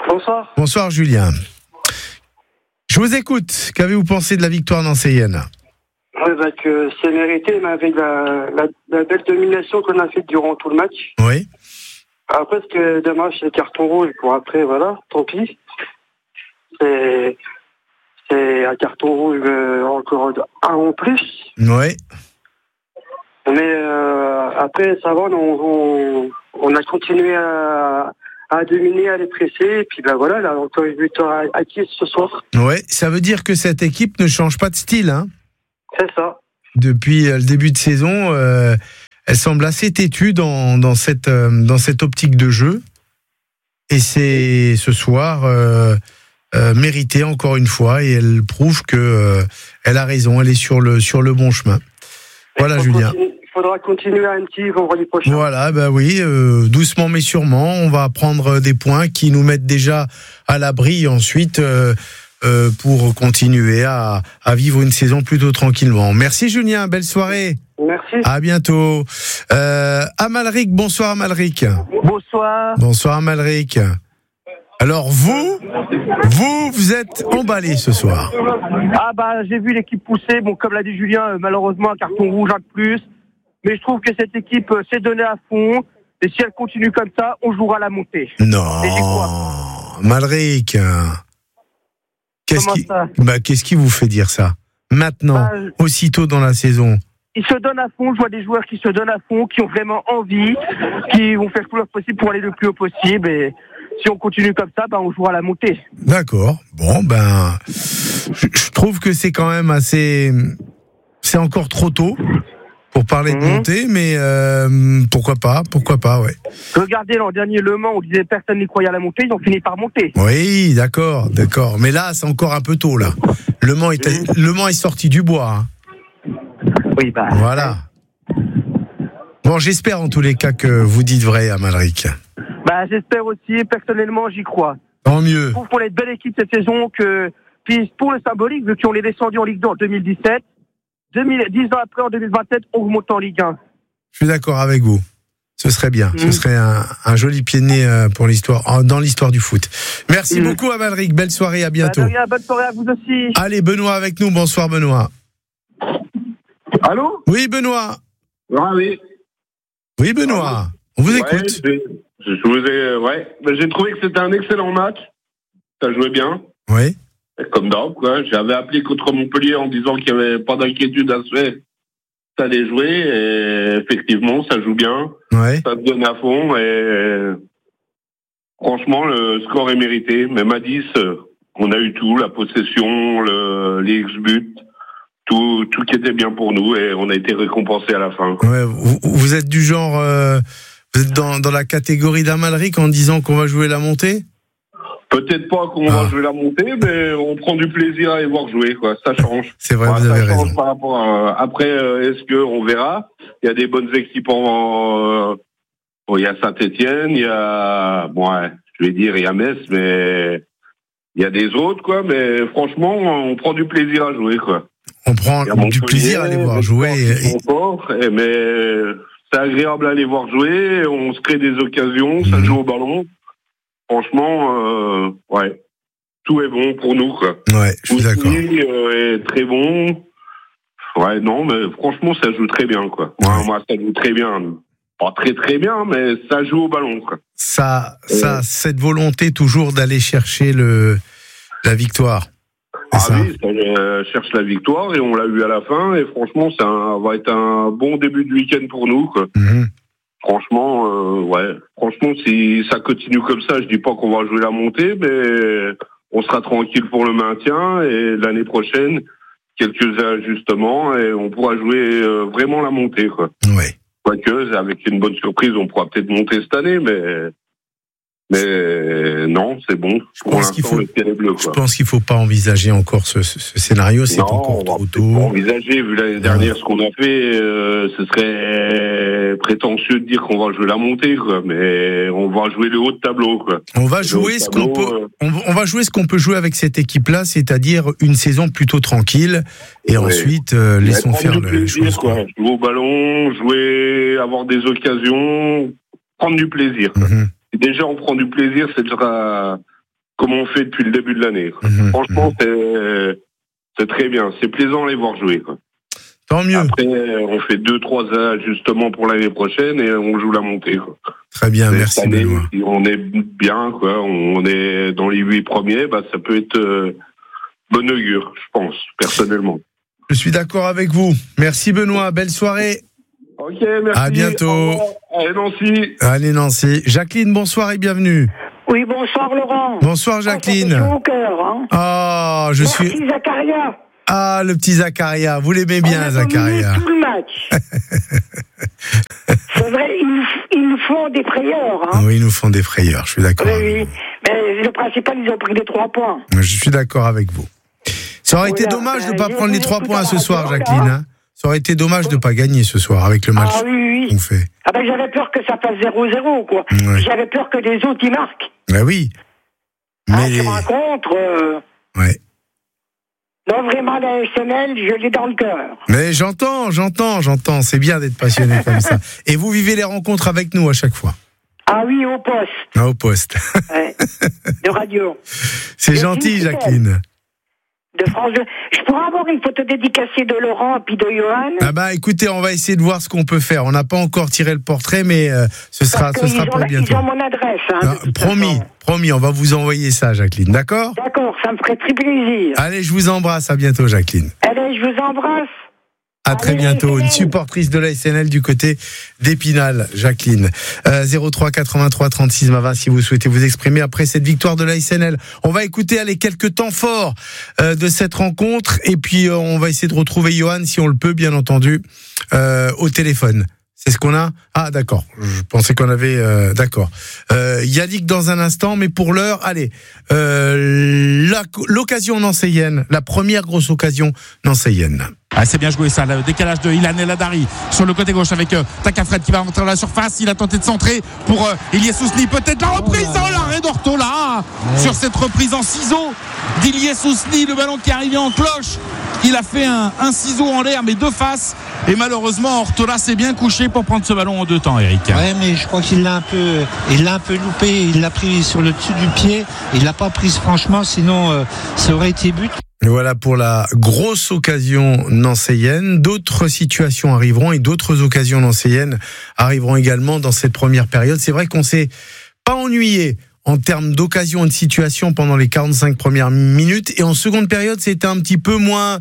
Bonsoir. Bonsoir Julien. Je vous écoute. Qu'avez-vous pensé de la victoire nancéienne ? Que c'est mérité, mais avec la belle domination qu'on a faite durant tout le match. Oui. Après, ce que dommage, c'est le carton rouge. Pour après, voilà, tant pis. C'est un carton rouge encore un en plus. Oui. Mais après, ça va, on a continué à dominer, à les presser. Et puis voilà, là, encore une victoire acquise ce soir. Oui, ça veut dire que cette équipe ne change pas de style, hein ? C'est ça. Depuis le début de saison, elle semble assez têtue dans cette optique de jeu. Et c'est ce soir mérité encore une fois. Et elle prouve que elle a raison, elle est sur le bon chemin. Voilà, Julien. Il faudra continuer à Annecy vendredi prochain. Voilà, oui, doucement mais sûrement. On va prendre des points qui nous mettent déjà à l'abri ensuite. Pour continuer à vivre une saison plutôt tranquillement. Merci Julien, belle soirée. Merci. À bientôt. Amalric, bonsoir Amalric. Bonsoir. Bonsoir Amalric. Alors vous êtes emballé ce soir. J'ai vu l'équipe pousser. Bon, comme l'a dit Julien, malheureusement un carton rouge un de plus. Mais je trouve que cette équipe s'est donnée à fond. Et si elle continue comme ça, on jouera la montée. Non. Et j'y crois. Amalric. Qu'est-ce qui vous fait dire ça maintenant, aussitôt dans la saison? Ils se donnent à fond, je vois des joueurs qui se donnent à fond, qui ont vraiment envie, qui vont faire tout leur possible pour aller le plus haut possible. Et si on continue comme ça, on jouera la montée. D'accord. Bon, je trouve que c'est quand même assez... C'est encore trop tôt pour parler de montée, mais pourquoi pas, ouais. Regardez l'an dernier Le Mans, on disait personne n'y croyait à la montée, ils ont fini par monter. Oui, d'accord. Mais là, c'est encore un peu tôt, là. Le Mans est sorti du bois. Hein. Oui, Voilà. Bon, j'espère en tous les cas que vous dites vrai, Amalric. J'espère aussi, personnellement, j'y crois. Tant mieux. Je trouve qu'on est une belle équipe cette saison, puis pour le symbolique, vu qu'on est descendu en Ligue 2 en 2017, 10 ans après, en 2027, on remonte en Ligue 1. Je suis d'accord avec vous. Ce serait bien. Ce serait un joli pied de nez pour dans l'histoire du foot. Merci beaucoup, Amalric. Belle soirée, à bientôt. Bonne soirée à vous aussi. Allez, Benoît avec nous. Bonsoir, Benoît. Allô ? Oui, Benoît. Ah oui. Oui, Benoît. On vous écoute. J'ai trouvé que c'était un excellent match. Ça jouait bien. Oui. Comme d'hab, quoi. J'avais appelé contre Montpellier en disant qu'il n'y avait pas d'inquiétude à se faire. Ça allait jouer et effectivement, ça joue bien. Ouais. Ça se donne à fond et franchement, le score est mérité. Même à 10, on a eu tout, la possession, les ex-buts, tout qui était bien pour nous et on a été récompensé à la fin. Ouais, vous êtes du genre, vous êtes dans la catégorie d'Amalric en disant qu'on va jouer la montée ? Peut-être pas qu'on va jouer la montée, mais on prend du plaisir à les voir jouer, quoi. Ça change. C'est vrai, vous avez raison. Par rapport après, est-ce que on verra ? Il y a des bonnes équipes il y a Saint-Étienne, il y a, il y a Metz, mais il y a des autres, quoi. Mais franchement, on prend du plaisir à jouer, quoi. On prend du plaisir à les voir jouer. Mais c'est agréable à les voir jouer. On se crée des occasions, ça joue au ballon. Franchement, tout est bon pour nous, quoi. Ouais, je suis d'accord. Est très bon. Ouais, non, mais franchement, ça joue très bien, quoi. Ouais. Moi, ça joue très bien. Pas très très bien, mais ça joue au ballon, quoi. Cette volonté toujours d'aller chercher la victoire. Oui, ça cherche la victoire et on l'a eu à la fin. Et franchement, ça va être un bon début de week-end pour nous, quoi. Franchement, Franchement, si ça continue comme ça, je dis pas qu'on va jouer la montée, mais on sera tranquille pour le maintien et l'année prochaine, quelques ajustements et on pourra jouer vraiment la montée, quoi. Ouais. Quoique, avec une bonne surprise, on pourra peut-être monter cette année, mais non, c'est bon. Je pense qu'il faut pas envisager encore ce scénario, c'est encore trop tôt. Envisager, vu l'année dernière ce qu'on a fait, ce serait prétentieux de dire qu'on va jouer la montée, quoi. Mais on va jouer le haut de tableau, quoi. On va jouer ce qu'on peut. On va jouer ce qu'on peut jouer avec cette équipe-là, c'est-à-dire une saison plutôt tranquille, et ensuite laissons faire les choses. Jouer au ballon, avoir des occasions, prendre du plaisir. Mm-hmm. Déjà, on prend du plaisir, c'est déjà comme on fait depuis le début de l'année. Franchement, c'est très bien. C'est plaisant à les voir jouer, quoi. Tant mieux. Après, on fait 2-3 ajustements pour l'année prochaine et on joue la montée, quoi. Très bien, merci année, Benoît. si on est bien, quoi. On est dans les 8 premiers, ça peut être bon augure, je pense, personnellement. Je suis d'accord avec vous. Merci Benoît, belle soirée. Ok, merci. À bientôt. Allez Nancy. Allez Nancy. Jacqueline, bonsoir et bienvenue. Oui, bonsoir Laurent. Bonsoir Jacqueline. Ça me fait chaud au cœur, hein. Ah, Merci Zakaria. Ah, le petit Zakaria. Vous l'aimez bien, Zakaria. Tout le match. C'est vrai, ils nous font des frayeurs, hein. Oui, ils nous font des frayeurs, je suis d'accord. Oui. Mais le principal, ils ont pris les 3 points. Je suis d'accord avec vous. Ça aurait été dommage de ne pas prendre les 3 points ce soir, Jacqueline. Hein. Ça aurait été dommage de ne pas gagner ce soir avec le match qu'on fait. Ah ben j'avais peur que ça fasse 0-0, quoi. Ouais. J'avais peur que les autres y marquent. Ben oui. Mais je me rencontre. Ouais. Non, vraiment, la SNL, je l'ai dans le cœur. Mais j'entends. C'est bien d'être passionné comme ça. Et vous vivez les rencontres avec nous à chaque fois. Ah oui, au poste. Ah, au poste. Ouais. De radio. C'est gentil, Jacqueline. De France 2. Je pourrais avoir une photo dédicacée de Laurent et puis de Johan. Ah bah écoutez, on va essayer de voir ce qu'on peut faire. On n'a pas encore tiré le portrait, mais ce sera pour bientôt. Ils ont mon adresse. Hein, promis, on va vous envoyer ça, Jacqueline, d'accord ? D'accord, ça me ferait très plaisir. Allez, je vous embrasse, à bientôt, Jacqueline. Allez, je vous embrasse. À très bientôt, une supportrice de la SNL du côté d'Épinal, Jacqueline. 03 83 36 20 si vous souhaitez vous exprimer après cette victoire de la SNL. On va écouter quelques temps forts de cette rencontre et puis on va essayer de retrouver Johan si on le peut, bien entendu, au téléphone. C'est ce qu'on a ? Ah d'accord, je pensais qu'on avait... d'accord. Yannick dans un instant, mais pour l'heure, allez, l'occasion nancéienne, la première grosse occasion nancéienne. Ah, c'est bien joué ça, le décalage de Ilan El Hadari sur le côté gauche avec Takafred qui va rentrer dans la surface. Il a tenté de centrer pour Ilyes Ousni, peut-être la reprise, l'arrêt d'Ortola sur cette reprise en ciseaux d'Ilyes Ousni, le ballon qui est arrivé en cloche. Il a fait un ciseau en l'air mais de face et malheureusement Ortola s'est bien couché pour prendre ce ballon en 2 temps, Eric. Ouais, mais je crois qu'il l'a un peu loupé, il l'a pris sur le dessus du pied, il l'a pas prise franchement, sinon ça aurait été but. Voilà pour la grosse occasion nancéienne. D'autres situations arriveront et d'autres occasions nancéennes arriveront également dans cette première période. C'est vrai qu'on s'est pas ennuyé en termes d'occasion et de situation pendant les 45 premières minutes. Et en seconde période, c'était un petit peu moins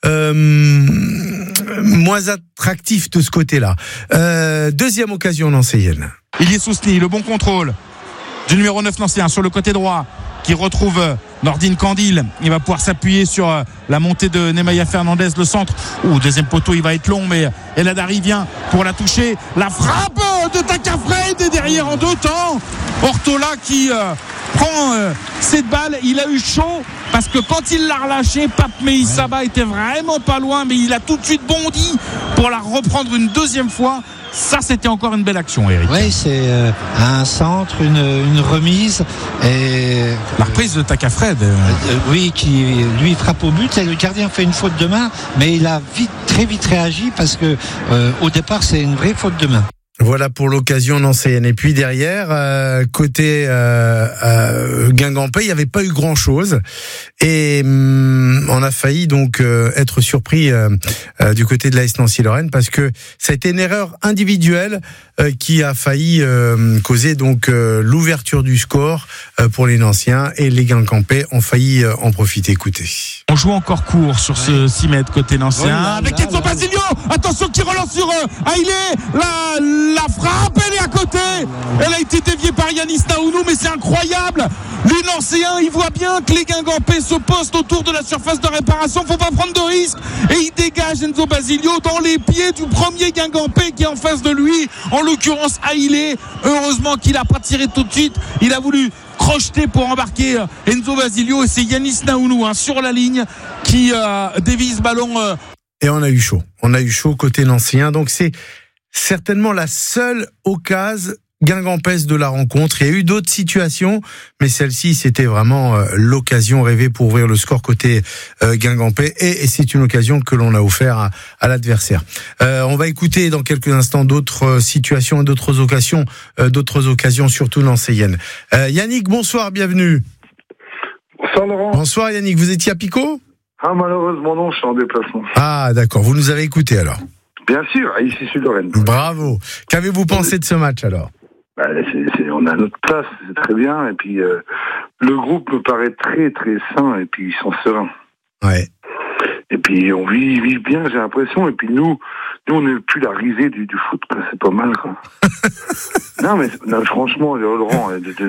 attractif de ce côté-là. Deuxième occasion nancéienne. Ilyes Ousni, le bon contrôle du numéro 9 nancéen sur le côté droit qui retrouve Nordine Candil. Il va pouvoir s'appuyer sur la montée de Nemanja Fernandez, le centre. Deuxième poteau, il va être long, mais El Hadari vient pour la toucher. La frappe de Takafred et derrière en 2 temps. Ortola qui prend cette balle. Il a eu chaud parce que quand il l'a relâché, Pape Meïssaba était vraiment pas loin, mais il a tout de suite bondi pour la reprendre une deuxième fois. Ça, c'était encore une belle action, Eric. Oui, c'est un centre, une remise. Et la reprise de Takafred. Oui, qui lui frappe au but. Et le gardien fait une faute de main, mais il a très vite réagi parce que au départ, c'est une vraie faute de main. Voilà pour l'occasion nancéenne. Et puis derrière, côté Guingampais, il n'y avait pas eu grand-chose. Et on a failli donc être surpris du côté de l'AS Nancy-Lorraine parce que ça a été une erreur individuelle qui a failli causer donc l'ouverture du score pour les Nanciens. Et les Guingampais ont failli en profiter. Écoutez. On joue encore court sur ce 6 mètres côté Nancien. Avec Enzo Basilio, attention qui relance sur Haïlé, la frappe, elle est à côté. Elle a été déviée par Yanis Naounou, mais c'est incroyable. Les Nancéens, ils voient bien que les Guingampais se postent autour de la surface de réparation. Faut pas prendre de risques. Et il dégage Enzo Basilio dans les pieds du premier Guingampais qui est en face de lui. En l'occurrence, Haïlé. Heureusement qu'il a pas tiré tout de suite. Il a voulu crocheter pour embarquer Enzo Basilio. Et c'est Yanis Naounou sur la ligne qui dévie ce ballon. Et on a eu chaud. On a eu chaud côté Nancéen. Donc c'est certainement la seule occasion guingampaise de la rencontre. Il y a eu d'autres situations, mais celle-ci, c'était vraiment l'occasion rêvée pour ouvrir le score côté guingampais. Et c'est une occasion que l'on a offert à l'adversaire. On va écouter dans quelques instants d'autres situations et d'autres occasions surtout nancéennes. Yannick, bonsoir, bienvenue. Bonsoir Laurent. Bonsoir Yannick, vous étiez à Picot ? Ah malheureusement non, je suis en déplacement. Ah d'accord, vous nous avez écoutés alors ? Bien sûr, à Issy-sur-Lorraine. Bravo. Qu'avez-vous pensé de ce match alors ? On a notre place, c'est très bien, et puis le groupe me paraît très très sain, et puis ils sont sereins. Ouais. Et puis on vit bien, j'ai l'impression, et puis nous on n'est plus la risée du foot, quoi. C'est pas mal, quoi. non, franchement, Laurent,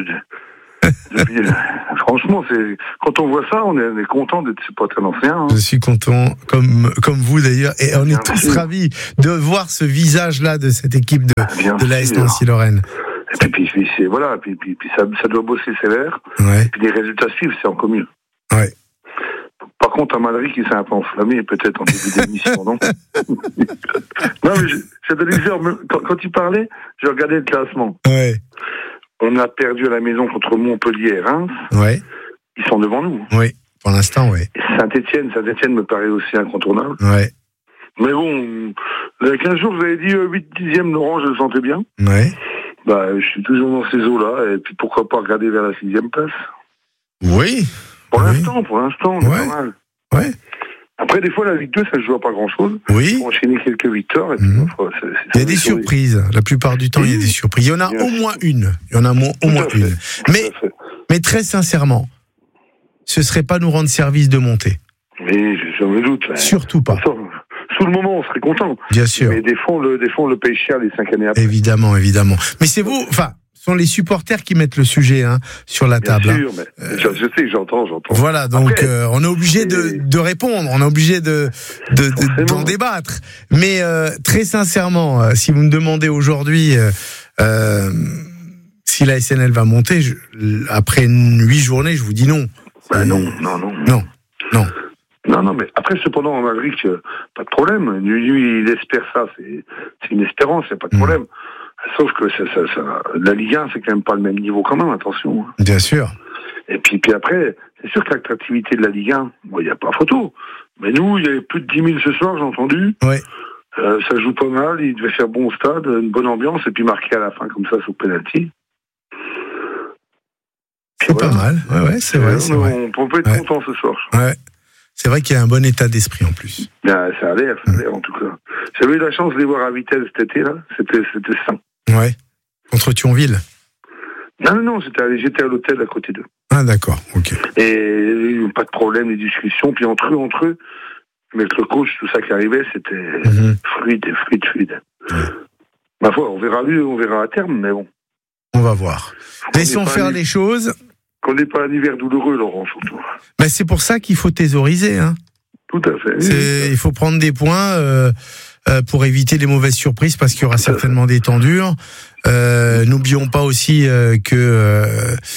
franchement, quand on voit ça, on est content d'être supporter l'ancien. Hein. Je suis content, comme vous d'ailleurs, et on est tous ravis de voir ce visage-là de cette équipe de l'AS Nancy-Lorraine. Et puis voilà, puis ça doit bosser sévère. Ouais. Et puis les résultats suivent, c'est encore mieux. Ouais. Par contre, Amalric, qui s'est un peu enflammé, peut-être en début d'émission, non? Non, mais je te disais, quand tu parlais, je regardais le classement. Ouais. On a perdu à la maison contre Montpellier et Reims. Ouais. Ils sont devant nous. Oui, pour l'instant, oui. Saint-Etienne me paraît aussi incontournable. Ouais. Mais bon, il y a 15 jours, vous avez dit 8/10e, Laurent, je le sentais bien. Ouais. Je suis toujours dans ces eaux-là, et puis pourquoi pas regarder vers la 6e place. Oui. Pour l'instant, on est pas mal. Ouais. Après, des fois, la Ligue 2, ça se joue à pas grand-chose. Oui. On enchaîner quelques victoires. Et puis, il y a des surprises. La plupart du temps, il y a des surprises. Il y en a au moins une. Au moins une. Mais très sincèrement, ce serait pas nous rendre service de monter. Mais je me doute. Surtout pas. Sous le moment, on serait content. Bien sûr. Mais des fois, on le paye cher les 5 années après. Évidemment. Mais c'est vous, ce sont les supporters qui mettent le sujet sur la table. Bien sûr, mais je sais, j'entends. Voilà, donc après, on est obligé de répondre, on est obligé d'en débattre. Mais très sincèrement, si vous me demandez aujourd'hui si la SNL va monter, après 8 journées, je vous dis non. Non, mais après, cependant, en Amalric, pas de problème. Lui, il espère ça, c'est une espérance, il n'y a pas de problème. Sauf que la Ligue 1, c'est quand même pas le même niveau quand même, attention. Bien sûr. Et puis après, c'est sûr que l'attractivité de la Ligue 1, il n'y a pas photo. Mais nous, il y avait plus de 10 000 ce soir, j'ai entendu. Ouais. Ça joue pas mal, il devait faire bon au stade, une bonne ambiance, et puis marquer à la fin comme ça sur penalty. C'est pas mal, ouais, c'est vrai. On peut être content ce soir. Ouais. C'est vrai qu'il y a un bon état d'esprit en plus. Ça a l'air en tout cas. J'avais eu la chance de les voir à Vitesse cet été, là. C'était sain. Ouais. Contre Thionville. Non, j'étais à l'hôtel à côté d'eux. Ah d'accord, ok. Et pas de problème, les discussions. Puis entre eux, avec le coach, tout ça qui arrivait, c'était fluide. Ouais. Ma foi, on verra à terme, mais bon. On va voir. Laissons faire les choses. Qu'on n'ait pas un hiver douloureux, Laurent, surtout. Mais c'est pour ça qu'il faut thésauriser. Hein. Tout à fait. Il faut prendre des points pour éviter les mauvaises surprises, parce qu'il y aura certainement des temps durs. N'oublions pas aussi que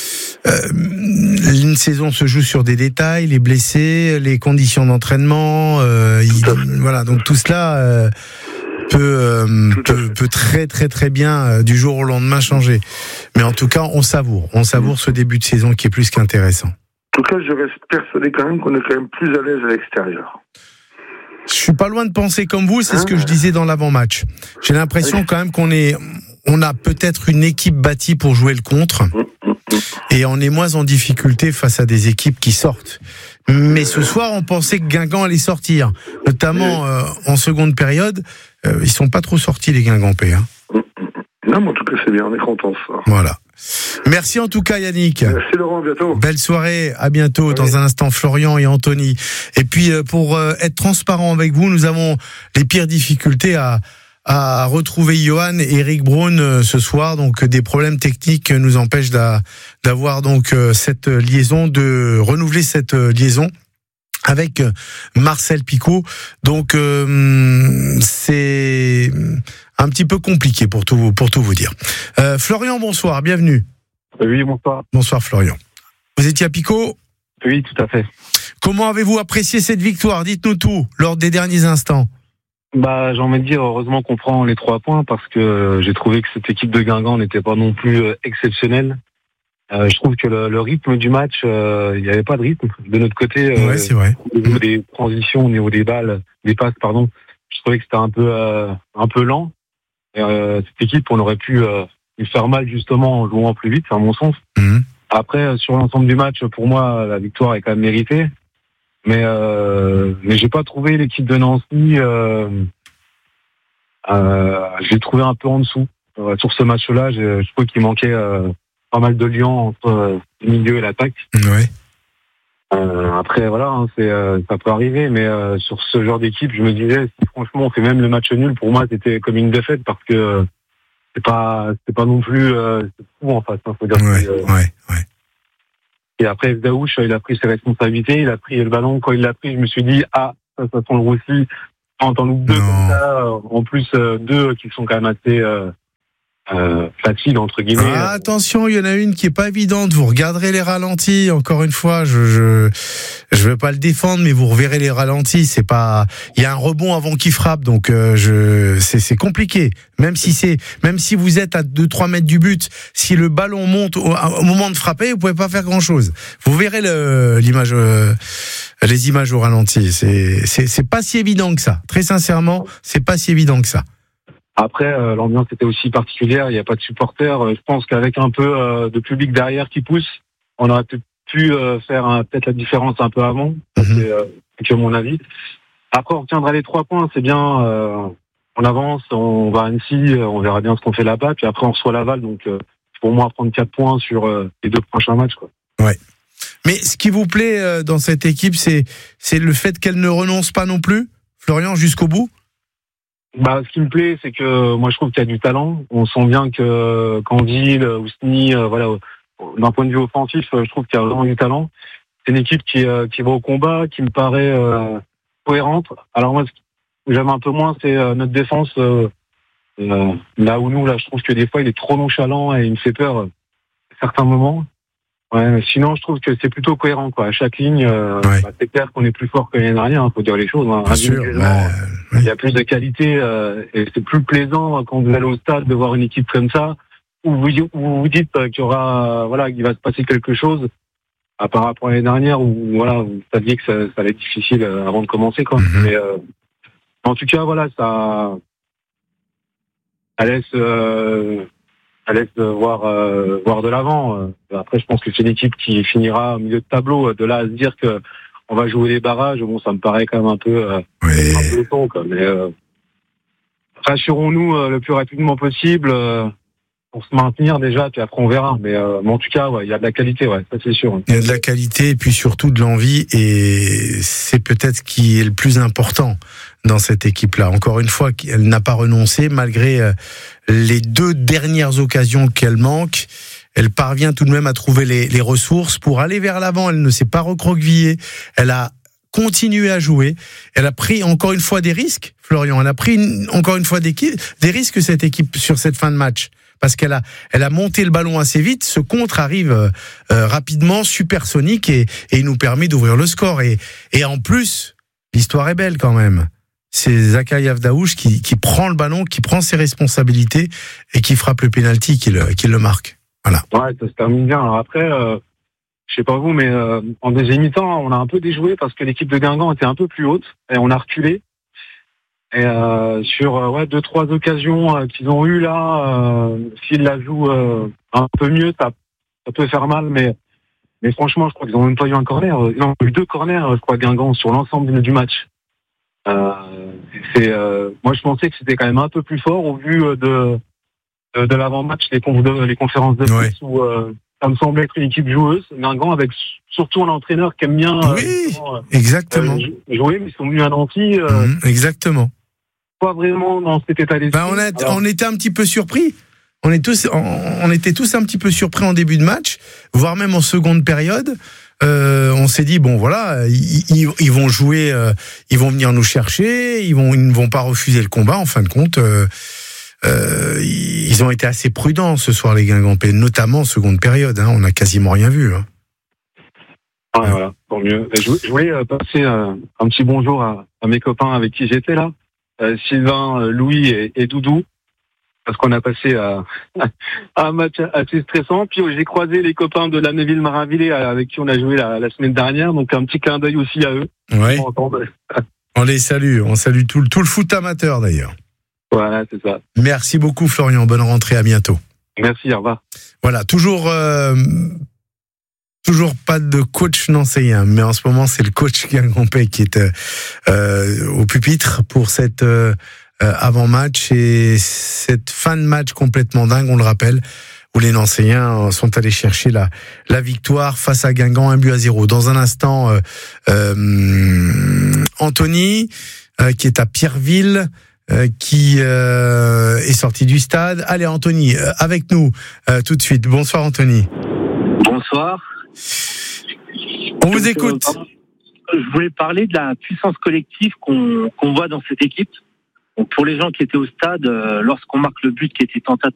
une saison se joue sur des détails, les blessés, les conditions d'entraînement. Voilà, donc tout cela peut très très très bien du jour au lendemain changer. Mais en tout cas, on savoure ce début de saison qui est plus qu'intéressant. En tout cas, je reste persuadé quand même qu'on est quand même plus à l'aise à l'extérieur. Je suis pas loin de penser comme vous, c'est ce que je disais dans l'avant-match. J'ai l'impression quand même on a peut-être une équipe bâtie pour jouer le contre, et on est moins en difficulté face à des équipes qui sortent. Mais ce soir, on pensait que Guingamp allait sortir, notamment en seconde période. Ils sont pas trop sortis, les Guingampais. Hein. Non, mais en tout cas, c'est bien, on est contents ce soir. Voilà. Merci en tout cas, Yannick. Merci Laurent, à bientôt. Belle soirée, à bientôt. Dans un instant, Florian et Anthony. Et puis, pour être transparent avec vous, nous avons les pires difficultés à retrouver Johan et Eric Braun ce soir. Donc, des problèmes techniques nous empêchent d'avoir donc cette liaison, de renouveler cette liaison avec Marcel Picot. Donc c'est un petit peu compliqué pour tout vous dire. Florian, bonsoir, bienvenue. Oui, bonsoir. Bonsoir Florian. Vous étiez à Picot ? Oui, tout à fait. Comment avez-vous apprécié cette victoire ? Dites-nous tout lors des derniers instants. J'ai envie de dire, heureusement qu'on prend les 3 points, parce que j'ai trouvé que cette équipe de Guingamp n'était pas non plus exceptionnelle. Je trouve que le rythme du match, il n'y avait pas de rythme de notre côté. Ouais, c'est vrai. Au niveau des transitions, au niveau des passes, je trouvais que c'était un peu lent. Cette équipe, on aurait pu lui faire mal justement en jouant plus vite, c'est à mon sens. Après, sur l'ensemble du match, pour moi, la victoire est quand même méritée. Mais j'ai pas trouvé l'équipe de Nancy. Je l'ai trouvé un peu en dessous. Sur ce match-là, je trouve qu'il manquait pas mal de liens entre le milieu et l'attaque. Ouais. Après, voilà, hein, ça peut arriver. Mais sur ce genre d'équipe, je me disais, si franchement on fait même le match nul, pour moi, c'était comme une défaite parce que c'est pas non plus c'est fou en fait. Hein, faut dire ouais. Et après, Daouche, il a pris ses responsabilités, il a pris le ballon. Quand il l'a pris, je me suis dit, ça sent le roussi. Quand t'en loupes deux comme ça, en plus deux qui sont quand même assez faciles, entre guillemets. Attention, il y en a une qui est pas évidente. Vous regarderez les ralentis. Encore une fois, je vais pas le défendre, mais vous reverrez les ralentis. C'est pas, il y a un rebond avant qu'il frappe, donc c'est compliqué. Même si vous êtes à 2-3 mètres du but, si le ballon monte au moment de frapper, vous pouvez pas faire grand chose. Vous verrez l'image, les images au ralenti. C'est pas si évident que ça. Très sincèrement, c'est pas si évident que ça. Après, l'ambiance était aussi particulière. Il n'y a pas de supporters. Je pense qu'avec un peu de public derrière qui pousse, on aurait peut-être pu faire peut-être la différence un peu avant. C'est mon avis. Après, on retiendra les 3 points. C'est bien. On avance, on va à Annecy, on verra bien ce qu'on fait là-bas. Puis après, on reçoit Laval. Donc, pour moi, prendre 4 points sur les 2 prochains matchs, quoi. Ouais. Mais ce qui vous plaît dans cette équipe, c'est le fait qu'elle ne renonce pas non plus, Florian, jusqu'au bout. Ce qui me plaît, c'est que moi, je trouve qu'il y a du talent. On sent bien que Candil, Ousni, voilà, d'un point de vue offensif, je trouve qu'il y a vraiment du talent. C'est une équipe qui va au combat, qui me paraît cohérente. Alors moi, ce que j'aime un peu moins, c'est notre défense. Là où je trouve que des fois, il est trop nonchalant et il me fait peur à certains moments. Ouais, mais sinon, je trouve que c'est plutôt cohérent, quoi. À chaque ligne, c'est clair qu'on est plus fort que l'année dernière, faut dire les choses. Hein. Il y a plus de qualité et c'est plus plaisant quand vous allez au stade de voir une équipe comme ça, où vous dites qu'il y aura, qu'il va se passer quelque chose, par rapport à l'année dernière, où vous saviez que ça allait être difficile avant de commencer, quoi. Mais en tout cas, ça laisse voir de l'avant. Après, je pense que c'est une équipe qui finira au milieu de tableau. De là à se dire que on va jouer les barrages, ça me paraît quand même un peu tôt, quoi. Mais rassurons-nous le plus rapidement possible pour se maintenir déjà, puis après on verra. Mais en tout cas, il y a de la qualité, ça c'est sûr. Il y a de la qualité et puis surtout de l'envie, et c'est peut-être ce qui est le plus important dans cette équipe-là. Encore une fois, elle n'a pas renoncé malgré les 2 dernières occasions qu'elle manque. Elle parvient tout de même à trouver les ressources pour aller vers l'avant. Elle ne s'est pas recroquevillée. Elle a continué à jouer. Elle a pris encore une fois des risques, Florian. Elle a pris encore une fois des risques, cette équipe, sur cette fin de match. Parce qu'elle a monté le ballon assez vite. Ce contre arrive rapidement, supersonique, et il nous permet d'ouvrir le score. Et en plus, l'histoire est belle quand même. C'est Zakaria Daouche qui prend le ballon, qui prend ses responsabilités et qui frappe le pénalty, qui le marque. Voilà. Ouais, ça se termine bien. Alors après, je sais pas vous, mais en deuxième mi-temps, on a un peu déjoué parce que l'équipe de Guingamp était un peu plus haute et on a reculé. Et sur 2-3 occasions qu'ils ont eues là, s'ils la jouent un peu mieux, ça peut faire mal, mais franchement, je crois qu'ils n'ont même pas eu un corner. Ils ont eu 2 corners, je crois, Guingamp, sur l'ensemble du match. Moi, je pensais que c'était quand même un peu plus fort au vu de l'avant-match, les conférences de presse où ça me semblait être une équipe joueuse. Guingamp avec surtout un entraîneur qui aime bien exactement jouer, mais ils sont venus à Nancy. Exactement. Pas vraiment dans cet état d'esprit. On était un petit peu surpris. On était tous un petit peu surpris en début de match, voire même en seconde période. On s'est dit ils vont jouer, ils vont venir nous chercher, ils ne vont pas refuser le combat. En fin de compte, ils ont été assez prudents ce soir, les Guingampais, notamment en seconde période. On n'a quasiment rien vu. Ouais, voilà, tant mieux. Je voulais passer un petit bonjour à mes copains avec qui j'étais là, Sylvain, Louis et Doudou, parce qu'on a passé un match assez stressant. Puis j'ai croisé les copains de Lanneville-Marinvillers avec qui on a joué la semaine dernière, donc un petit clin d'œil aussi à eux. Ouais. On les salue, on salue tout le foot amateur d'ailleurs. Voilà, c'est ça. Merci beaucoup Florian, bonne rentrée, à bientôt. Merci, au revoir. Voilà, toujours toujours pas de coach nancéen, mais en ce moment c'est le coach Guingampais qui est au pupitre pour cette avant-match et cette fin de match complètement dingue, on le rappelle, où les Nancéens sont allés chercher la victoire face à Guingamp, 1-0. Dans un instant, Anthony, qui est à Pierreville, qui est sorti du stade. Allez Anthony, avec nous tout de suite. Bonsoir Anthony. Bonsoir. On vous écoute. Je voulais parler de la puissance collective qu'on voit dans cette équipe. Donc, pour les gens qui étaient au stade, lorsqu'on marque le but qui était tentateur,